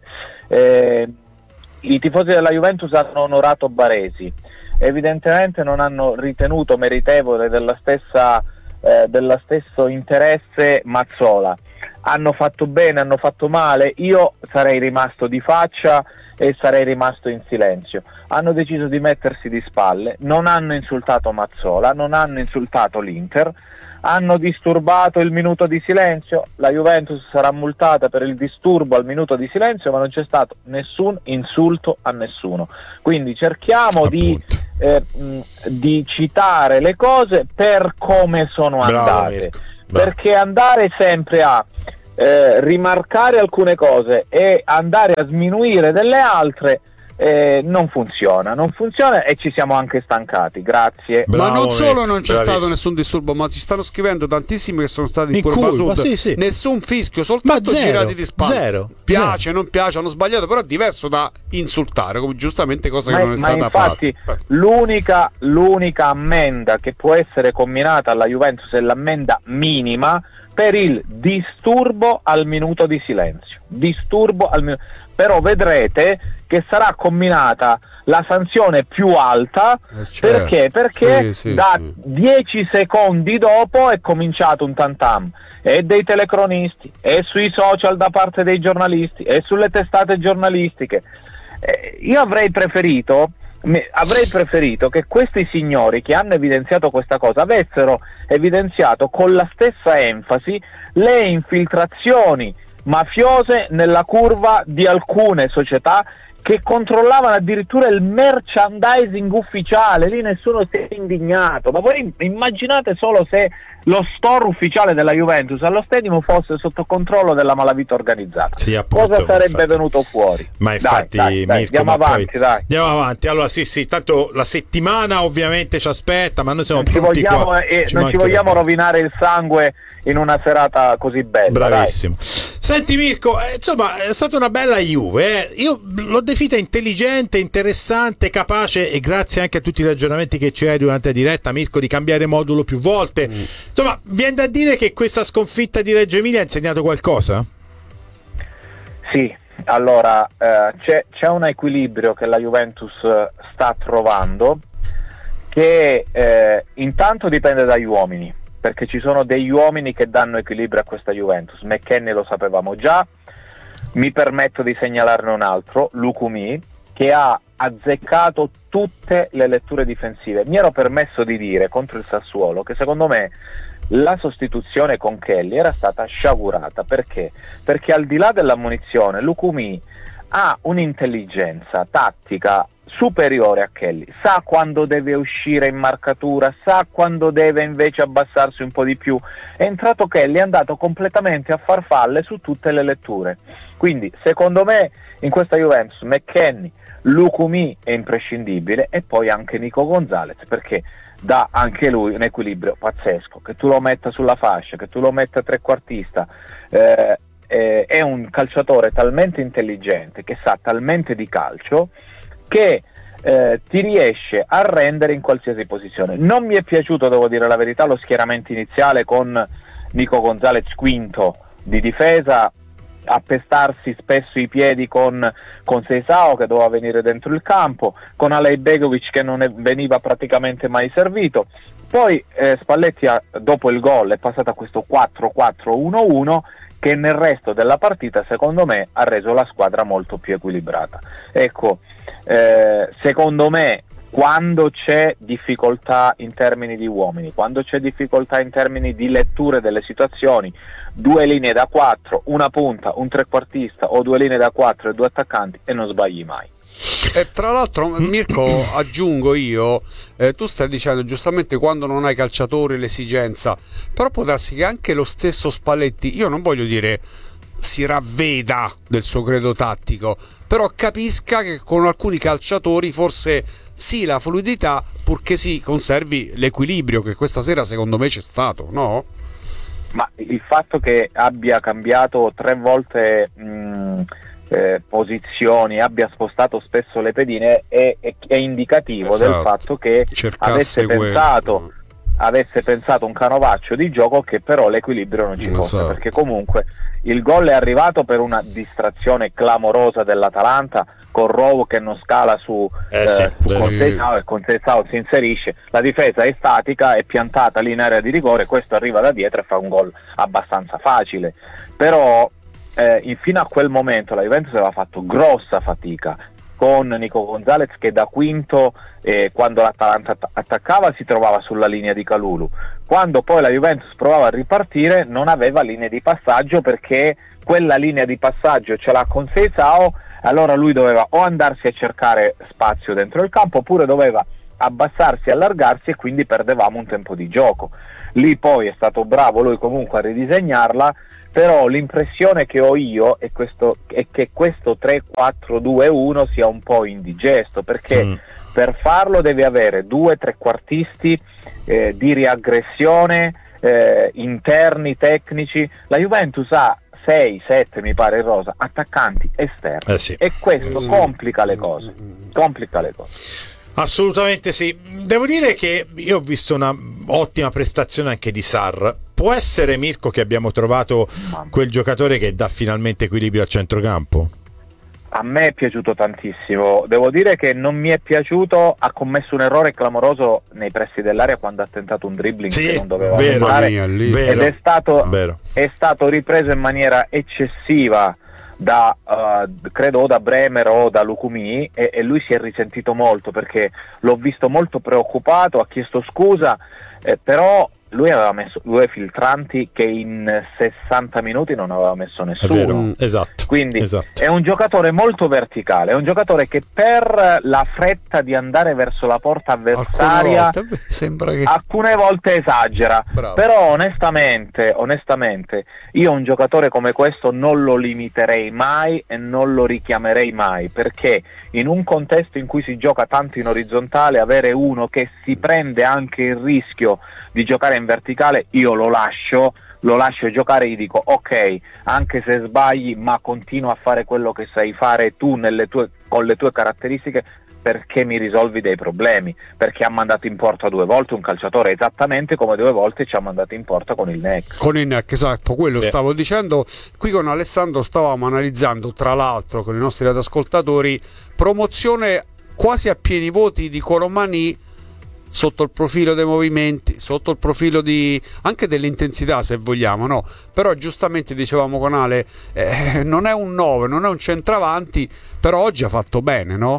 S11: Eh, i tifosi della Juventus hanno onorato Baresi, evidentemente non hanno ritenuto meritevole della stessa eh, dello stesso interesse Mazzola. Hanno fatto bene, hanno fatto male, io sarei rimasto di faccia e sarei rimasto in silenzio. Hanno deciso di mettersi di spalle, non hanno insultato Mazzola, non hanno insultato l'Inter, hanno disturbato il minuto di silenzio, la Juventus sarà multata per il disturbo al minuto di silenzio, ma non c'è stato nessun insulto a nessuno. Quindi cerchiamo di, eh, mh, di citare le cose per come sono andate, perché andare sempre a eh, rimarcare alcune cose e andare a sminuire delle altre Eh, non funziona, non funziona e ci siamo anche stancati, grazie.
S2: Bravo, ma non solo non c'è
S3: bravissimo.
S2: stato nessun disturbo, ma ci stanno scrivendo tantissimi che sono stati in,
S3: in
S2: curva,
S3: curva
S2: sud,
S3: sì, sì.
S2: nessun fischio, soltanto
S3: zero,
S2: girati di spalle.
S3: Zero,
S2: piace,
S3: zero.
S2: non piace, hanno sbagliato, però è diverso da insultare, come giustamente cosa
S11: ma,
S2: che non è
S11: ma
S2: stata
S11: infatti
S2: fatta.
S11: l'unica, l'unica ammenda che può essere comminata alla Juventus è l'ammenda minima per il disturbo al minuto di silenzio. Disturbo al minuto. Però vedrete che sarà comminata la sanzione più alta,
S2: eh, certo.
S11: perché? Perché
S2: sì, sì,
S11: da
S2: sì.
S11: dieci secondi dopo è cominciato un tantam, e dei telecronisti, e sui social da parte dei giornalisti, e sulle testate giornalistiche. Eh, io avrei preferito avrei preferito che questi signori che hanno evidenziato questa cosa avessero evidenziato con la stessa enfasi le infiltrazioni mafiose nella curva di alcune società che controllavano addirittura il merchandising ufficiale. Lì nessuno si è indignato, ma voi immaginate solo se lo store ufficiale della Juventus allo Stadium fosse sotto controllo della malavita organizzata,
S3: sì, appunto,
S11: cosa sarebbe
S3: infatti.
S11: venuto fuori?
S3: Ma infatti,
S11: dai, dai, dai,
S3: Mirko,
S11: andiamo
S3: ma
S11: avanti,
S3: poi,
S11: dai.
S3: Andiamo avanti. Allora, sì, sì, tanto la settimana ovviamente ci aspetta, ma noi siamo
S11: non ci
S3: pronti
S11: vogliamo,
S3: qua.
S11: eh,
S3: Ci
S11: non ci vogliamo rovinare il sangue in una serata così bella.
S3: Bravissimo. Dai. Senti Mirko, eh, insomma, è stata una bella Juve. Eh. Io l'ho definita intelligente, interessante, capace, e grazie anche a tutti i ragionamenti che c'è durante la diretta, Mirko, di cambiare modulo più volte. Mm. Insomma, viene da dire che questa sconfitta di Reggio Emilia ha insegnato qualcosa?
S11: Sì, allora eh, c'è, c'è un equilibrio che la Juventus sta trovando, che eh, intanto dipende dagli uomini, perché ci sono degli uomini che danno equilibrio a questa Juventus. McKennie lo sapevamo già, mi permetto di segnalarne un altro, Lukumi, che ha azzeccato tutte le letture difensive. Mi ero permesso di dire contro il Sassuolo che secondo me la sostituzione con Kelly era stata sciagurata. Perché? Perché al di là dell'ammonizione Lukumi ha un'intelligenza tattica superiore a Kelly, sa quando deve uscire in marcatura, sa quando deve invece abbassarsi un po' di più. È entrato Kelly, è andato completamente a farfalle su tutte le letture. Quindi secondo me in questa Juventus McKennie, Lukumi è imprescindibile, e poi anche Nico Gonzalez, perché dà anche lui un equilibrio pazzesco, che tu lo metta sulla fascia, che tu lo metta trequartista. eh, eh, è un calciatore talmente intelligente, che sa talmente di calcio, che eh, ti riesce a rendere in qualsiasi posizione. Non mi è piaciuto, devo dire la verità, lo schieramento iniziale con Nico Gonzalez quinto di difesa, appestarsi spesso i piedi con, con Seisao che doveva venire dentro il campo, con Alej Begovic che non è, veniva praticamente mai servito. Poi eh, Spalletti ha, dopo il gol è passato a questo quattro quattro uno uno che nel resto della partita secondo me ha reso la squadra molto più equilibrata. Ecco, eh, secondo me quando c'è difficoltà in termini di uomini, quando c'è difficoltà in termini di letture delle situazioni, due linee da quattro, una punta, un trequartista, o due linee da quattro e due attaccanti, e non sbagli mai.
S2: E tra l'altro, Mirko, aggiungo io, eh, tu stai dicendo giustamente quando non hai calciatori l'esigenza, però può darsi che anche lo stesso Spalletti, io non voglio dire si ravveda del suo credo tattico, però capisca che con alcuni calciatori forse sì la fluidità, purché si conservi l'equilibrio che questa sera secondo me c'è stato, no?
S11: Ma il fatto che abbia cambiato tre volte mh, eh, posizioni, abbia spostato spesso le pedine è, è, è indicativo, esatto, del fatto che
S2: cercasse
S11: avesse
S2: quello.
S11: pensato avesse pensato un canovaccio di gioco, che però l'equilibrio non ci fosse,
S2: esatto,
S11: perché comunque il gol è arrivato per una distrazione clamorosa dell'Atalanta, con Rovo che non scala su,
S3: eh,
S11: eh,
S3: sì,
S11: su Conceição, e Conceição si inserisce, la difesa è statica, è piantata lì in area di rigore, questo arriva da dietro e fa un gol abbastanza facile. Però eh, fino a quel momento la Juventus aveva fatto grossa fatica con Nico Gonzalez che da quinto, eh, quando l'Atalanta att- attaccava, si trovava sulla linea di Kalulu. Quando poi la Juventus provava a ripartire non aveva linee di passaggio, perché quella linea di passaggio ce l'ha con Seisao, allora lui doveva o andarsi a cercare spazio dentro il campo oppure doveva abbassarsi, allargarsi, e quindi perdevamo un tempo di gioco. Lì poi è stato bravo lui comunque a ridisegnarla, però l'impressione che ho io è, questo, è che questo tre quattro due uno sia un po' indigesto, perché mm. per farlo devi avere due trequartisti eh, di riaggressione, eh, interni, tecnici. La Juventus ha sei sette, mi pare, in rosa, attaccanti esterni,
S3: eh sì.
S11: e questo
S3: mm.
S11: complica le cose, complica le cose.
S3: Assolutamente sì. Devo dire che io ho visto una ottima prestazione anche di Sarr. Può essere, Mirko, che abbiamo trovato quel giocatore che dà finalmente equilibrio al centrocampo?
S11: A me è piaciuto tantissimo, devo dire che non mi è piaciuto, ha commesso un errore clamoroso nei pressi dell'area quando ha tentato un dribbling
S3: sì,
S11: che non doveva
S3: vero,
S11: fare,
S3: mia, lì,
S11: ed
S3: vero,
S11: è stato,
S3: vero.
S11: è stato ripreso in maniera eccessiva da uh, credo o da Bremer o da Lukumi, e, e lui si è risentito molto, perché l'ho visto molto preoccupato, ha chiesto scusa, eh, però lui aveva messo due filtranti che in sessanta minuti non aveva messo nessuno.
S3: È vero, esatto.
S11: Quindi
S3: esatto.
S11: È un giocatore molto verticale, è un giocatore che per la fretta di andare verso la porta avversaria
S2: alcune volte, sembra che...
S11: alcune volte esagera.
S2: Bravo.
S11: Però onestamente, onestamente io un giocatore come questo non lo limiterei mai e non lo richiamerei mai, perché in un contesto in cui si gioca tanto in orizzontale, avere uno che si prende anche il rischio di giocare in verticale, io lo lascio, lo lascio giocare, gli dico ok, anche se sbagli, ma continua a fare quello che sai fare tu nelle tue, con le tue caratteristiche, perché mi risolvi dei problemi, perché ha mandato in porta due volte un calciatore esattamente come due volte ci ha mandato in porta con il N E C.
S2: Con il N E C, esatto, quello sì. Stavo dicendo. Qui con Alessandro stavamo analizzando, tra l'altro con i nostri radioascoltatori, promozione quasi a pieni voti di Colomani sotto il profilo dei movimenti, sotto il profilo di anche dell'intensità, se vogliamo, no? Però giustamente dicevamo con Ale, eh, non è un nove, non è un centravanti, però oggi ha fatto bene, no?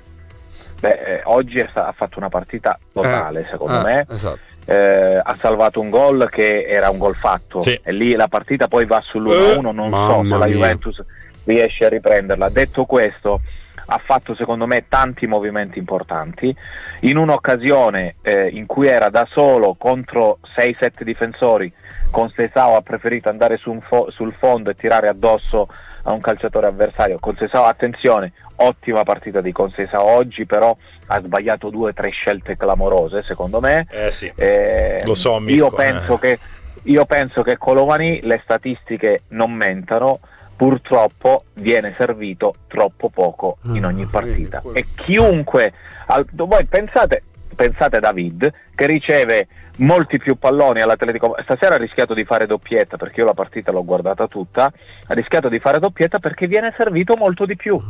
S11: Beh, eh, oggi è sta- ha fatto una partita totale,
S2: eh,
S11: secondo
S2: eh,
S11: me.
S2: Esatto.
S11: Eh, ha salvato un gol che era un gol fatto,
S3: sì.
S11: E lì la partita poi va sull'uno a uno, non so se la Juventus riesce a riprenderla. Detto questo, ha fatto secondo me tanti movimenti importanti. In un'occasione eh, in cui era da solo contro sei sette difensori, con Seisao ha preferito andare su un fo- sul fondo e tirare addosso a un calciatore avversario. Conceição, attenzione, ottima partita di Conceição oggi, però ha sbagliato due o tre scelte clamorose secondo me.
S3: Eh sì,
S11: eh,
S3: lo so, Mirko,
S11: io penso
S3: eh.
S11: che io penso che Colomani, le statistiche non mentano, purtroppo viene servito troppo poco in ogni partita, e chiunque al, voi pensate pensate a David che riceve molti più palloni all'Atletico. Stasera ha rischiato di fare doppietta, perché io la partita l'ho guardata tutta, ha rischiato di fare doppietta perché viene servito molto di più.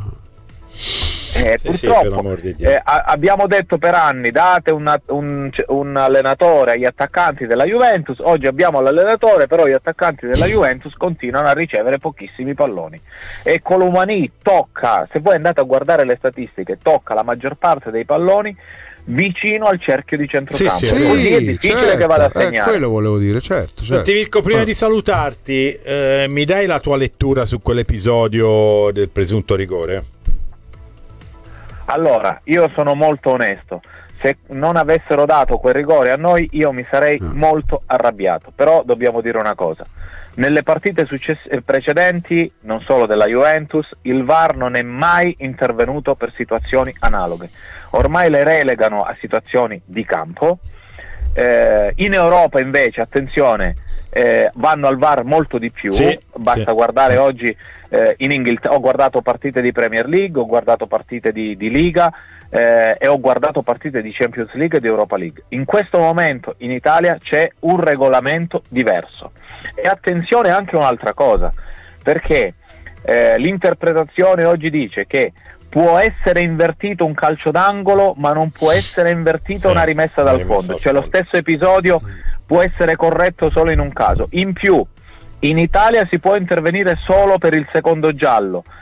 S11: Eh,
S3: sì,
S11: purtroppo
S3: sì,
S11: eh, a- abbiamo detto per anni date una, un, un allenatore agli attaccanti della Juventus. Oggi abbiamo l'allenatore, però gli attaccanti della Juventus continuano a ricevere pochissimi palloni, e Colomani tocca, se voi andate a guardare le statistiche, tocca la maggior parte dei palloni vicino al cerchio di centrocampo,
S2: sì, sì,
S11: così è difficile
S2: certo,
S11: che vada a segnare.
S2: Eh, quello volevo dire, certo, certo.
S3: Senti, Mirko, prima
S2: ah.
S3: di salutarti, eh, mi dai la tua lettura su quell'episodio del presunto rigore?
S11: Allora, io sono molto onesto. Se non avessero dato quel rigore a noi, io mi sarei mm. molto arrabbiato. Però dobbiamo dire una cosa: nelle partite success- precedenti, non solo della Juventus, il V A R non è mai intervenuto per situazioni analoghe. Ormai le relegano a situazioni di campo. Eh, in Europa invece, attenzione, eh, vanno al V A R molto di più.
S3: Sì,
S11: Basta
S3: sì,
S11: guardare
S3: sì.
S11: oggi eh, in Inghilterra. Ho guardato partite di Premier League, ho guardato partite di, di Liga eh, e ho guardato partite di Champions League e di Europa League. In questo momento in Italia c'è un regolamento diverso. E attenzione anche a un'altra cosa, perché eh, l'interpretazione oggi dice che può essere invertito un calcio d'angolo, ma non può essere invertita
S3: sì,
S11: una rimessa dal fondo. Cioè lo stesso episodio può essere corretto solo in un caso. In più, in Italia si può intervenire solo per il secondo giallo.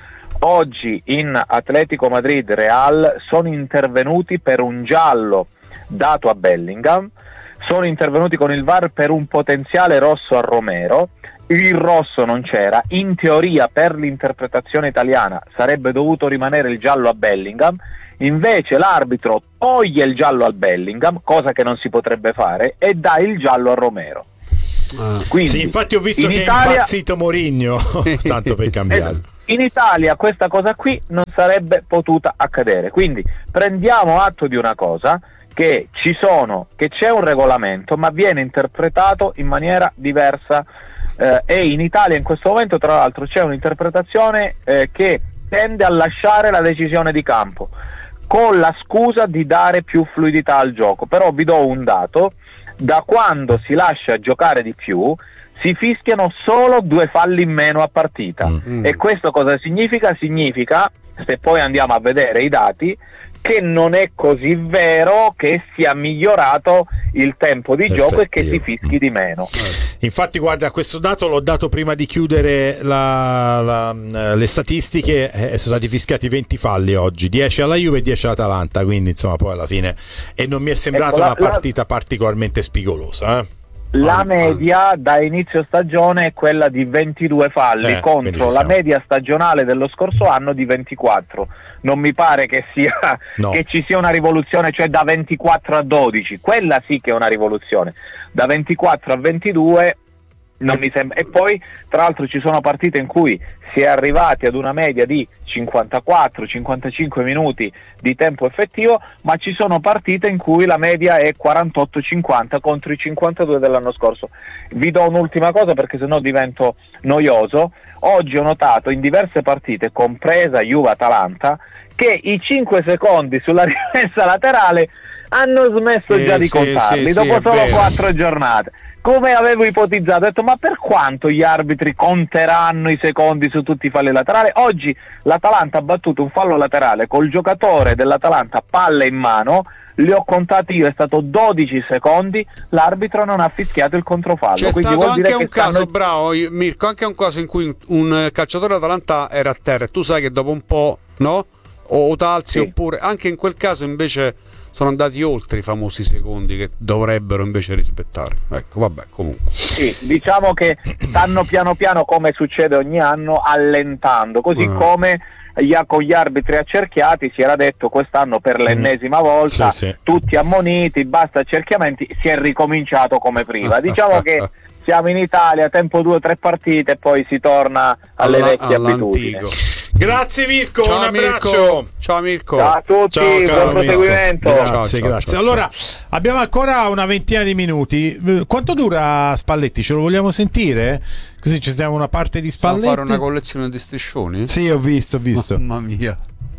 S11: oggi in Atletico Madrid Real sono intervenuti per un giallo dato a Bellingham, sono intervenuti con il V A R per un potenziale rosso a Romero, il rosso non c'era, in teoria per l'interpretazione italiana sarebbe dovuto rimanere il giallo a Bellingham, invece l'arbitro toglie il giallo al Bellingham, cosa che non si potrebbe fare, e dà il giallo a Romero. Quindi,
S3: sì, infatti ho visto
S11: in
S3: che
S11: Italia...
S3: è impazzito Mourinho, tanto per cambiare.
S11: In Italia questa cosa qui non sarebbe potuta accadere, quindi prendiamo atto di una cosa, che ci sono, che c'è un regolamento ma viene interpretato in maniera diversa, eh, e in Italia in questo momento tra l'altro c'è un'interpretazione eh, che tende a lasciare la decisione di campo con la scusa di dare più fluidità al gioco. Però vi do un dato: da quando si lascia giocare di più si fischiano solo due falli in meno a partita. Mm. E questo cosa significa? Significa, se poi andiamo a vedere i dati, che non è così vero che sia migliorato il tempo di gioco e che si fischi di meno.
S3: Infatti guarda, questo dato l'ho dato prima di chiudere la, la, le statistiche, eh, sono stati fischiati venti falli oggi, dieci alla Juve e dieci all'Atalanta, quindi insomma poi alla fine, e non mi è sembrata
S11: ecco, la,
S3: una partita la... particolarmente spigolosa, eh?
S11: La media da inizio stagione è quella di ventidue falli eh, contro la media stagionale dello scorso anno di ventiquattro. Non mi pare che sia no. che ci sia una rivoluzione, cioè da ventiquattro a dodici, quella sì che è una rivoluzione. Da ventiquattro a ventidue non mi sembra. E poi tra l'altro ci sono partite in cui si è arrivati ad una media di cinquantaquattro cinquantacinque minuti di tempo effettivo, ma ci sono partite in cui la media è quarantotto cinquanta contro i cinquantadue dell'anno scorso. Vi do un'ultima cosa perché sennò divento noioso. Oggi ho notato in diverse partite, compresa Juve-Atalanta, che i cinque secondi sulla rimessa laterale hanno smesso sì, già di
S2: sì,
S11: contarli
S2: sì,
S11: dopo
S2: sì,
S11: solo quattro giornate. Come avevo ipotizzato, ho detto: ma per quanto gli arbitri conteranno i secondi su tutti i falli laterali? Oggi l'Atalanta ha battuto un fallo laterale col giocatore dell'Atalanta palla in mano, li ho contati io, è stato dodici secondi, l'arbitro non ha fischiato il controfallo.
S2: C'è
S11: Quindi
S2: stato
S11: vuol
S2: anche
S11: dire
S2: un
S11: che
S2: caso,
S11: stanno...
S2: bravo Mirko, anche un caso in cui un calciatore dell'Atalanta era a terra e tu sai che dopo un po', no? O talzi, sì. Oppure anche in quel caso invece sono andati oltre i famosi secondi che dovrebbero invece rispettare. Ecco, vabbè, comunque.
S11: Sì, diciamo che stanno piano piano, come succede ogni anno, allentando, così eh. come con gli arbitri accerchiati si era detto quest'anno per l'ennesima volta, sì, sì. tutti ammoniti, basta accerchiamenti, si è ricominciato come prima. Diciamo che siamo in Italia, tempo due o tre partite e poi si torna alle Alla, vecchie abitudini.
S3: Grazie Mirko,
S2: ciao,
S3: un abbraccio.
S2: Mirko. Ciao Mirko.
S11: Ciao a tutti,
S3: ciao,
S11: buon proseguimento.
S3: Grazie,
S2: ciao, ciao,
S3: grazie.
S2: Ciao,
S3: allora,
S2: ciao.
S3: abbiamo ancora una ventina di minuti. Quanto dura Spalletti? Ce lo vogliamo sentire? Così ci stiamo una parte di Spalletti.
S2: Possiamo fare una collezione di striscioni?
S3: Sì, ho visto, ho visto.
S2: Mamma mia.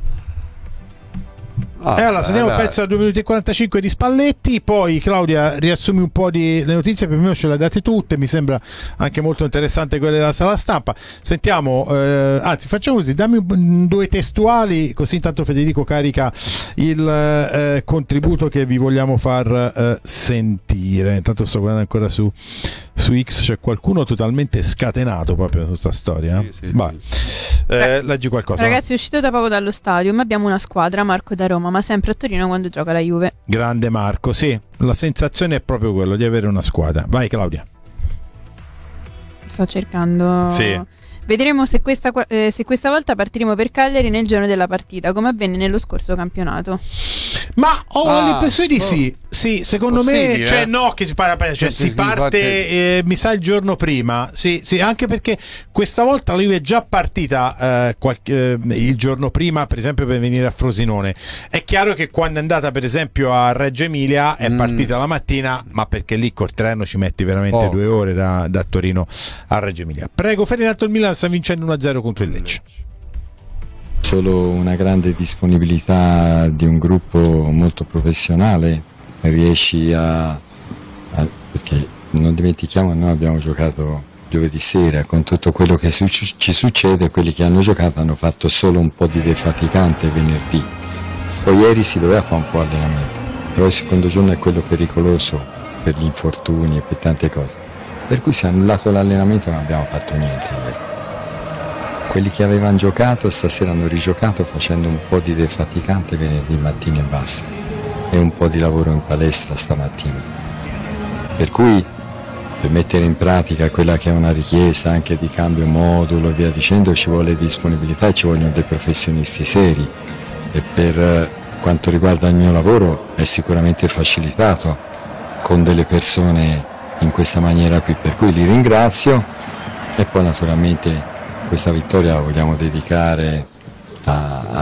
S3: Ah, e allora sentiamo un pezzo da due minuti e quarantacinque di Spalletti, poi Claudia riassumi un po' di le notizie, per me ce le ha date tutte, mi sembra anche molto interessante quella della sala stampa. Sentiamo, eh, anzi facciamo così, dammi un, due testuali, così intanto Federico carica il eh, contributo che vi vogliamo far eh, sentire. Intanto sto guardando ancora su, su X, c'è qualcuno totalmente scatenato proprio su questa storia.
S2: Sì, sì,
S3: Vai.
S2: Sì.
S3: Eh, leggi qualcosa.
S4: Ragazzi, è uscito da poco dallo stadio, ma abbiamo una squadra, Marco da Roma, ma sempre a Torino quando gioca la Juve.
S3: Grande Marco, sì, la sensazione è proprio quello di avere una squadra. Vai Claudia.
S4: Sto cercando.
S3: Sì.
S4: Vedremo se questa, eh, se questa volta partiremo per Cagliari nel giorno della partita, come avvenne nello scorso campionato.
S3: Ma ho ah, l'impressione di
S2: oh.
S3: sì. Sì, secondo
S2: Possibile,
S3: me, cioè
S2: eh?
S3: no, che si, parla, cioè, si parte, eh, mi sa, il giorno prima. Sì, sì, anche perché questa volta la Juve è già partita eh, qualche, eh, il giorno prima, per esempio, per venire a Frosinone. È chiaro che quando è andata, per esempio, a Reggio Emilia è mm. partita la mattina, ma perché lì col treno ci metti veramente oh. due ore da, da Torino a Reggio Emilia. Prego, Ferdinando, il Milan sta vincendo uno a zero contro il Lecce.
S12: Solo una grande disponibilità di un gruppo molto professionale, riesci a, a perché non dimentichiamo, noi abbiamo giocato giovedì sera, con tutto quello che su, ci succede, quelli che hanno giocato hanno fatto solo un po' di defaticante venerdì, poi ieri si doveva fare un po' allenamento, però il secondo giorno è quello pericoloso per gli infortuni e per tante cose, per cui si è annullato l'allenamento e non abbiamo fatto niente ieri. quelli che avevano giocato stasera hanno rigiocato facendo un po' di defaticante venerdì mattina e basta, e un po' di lavoro in palestra stamattina. Per cui per mettere in pratica quella che è una richiesta anche di cambio modulo e via dicendo ci vuole disponibilità e ci vogliono dei professionisti seri, e per quanto riguarda il mio lavoro è sicuramente facilitato con delle persone in questa maniera qui, per cui li ringrazio. E poi naturalmente questa vittoria la vogliamo dedicare a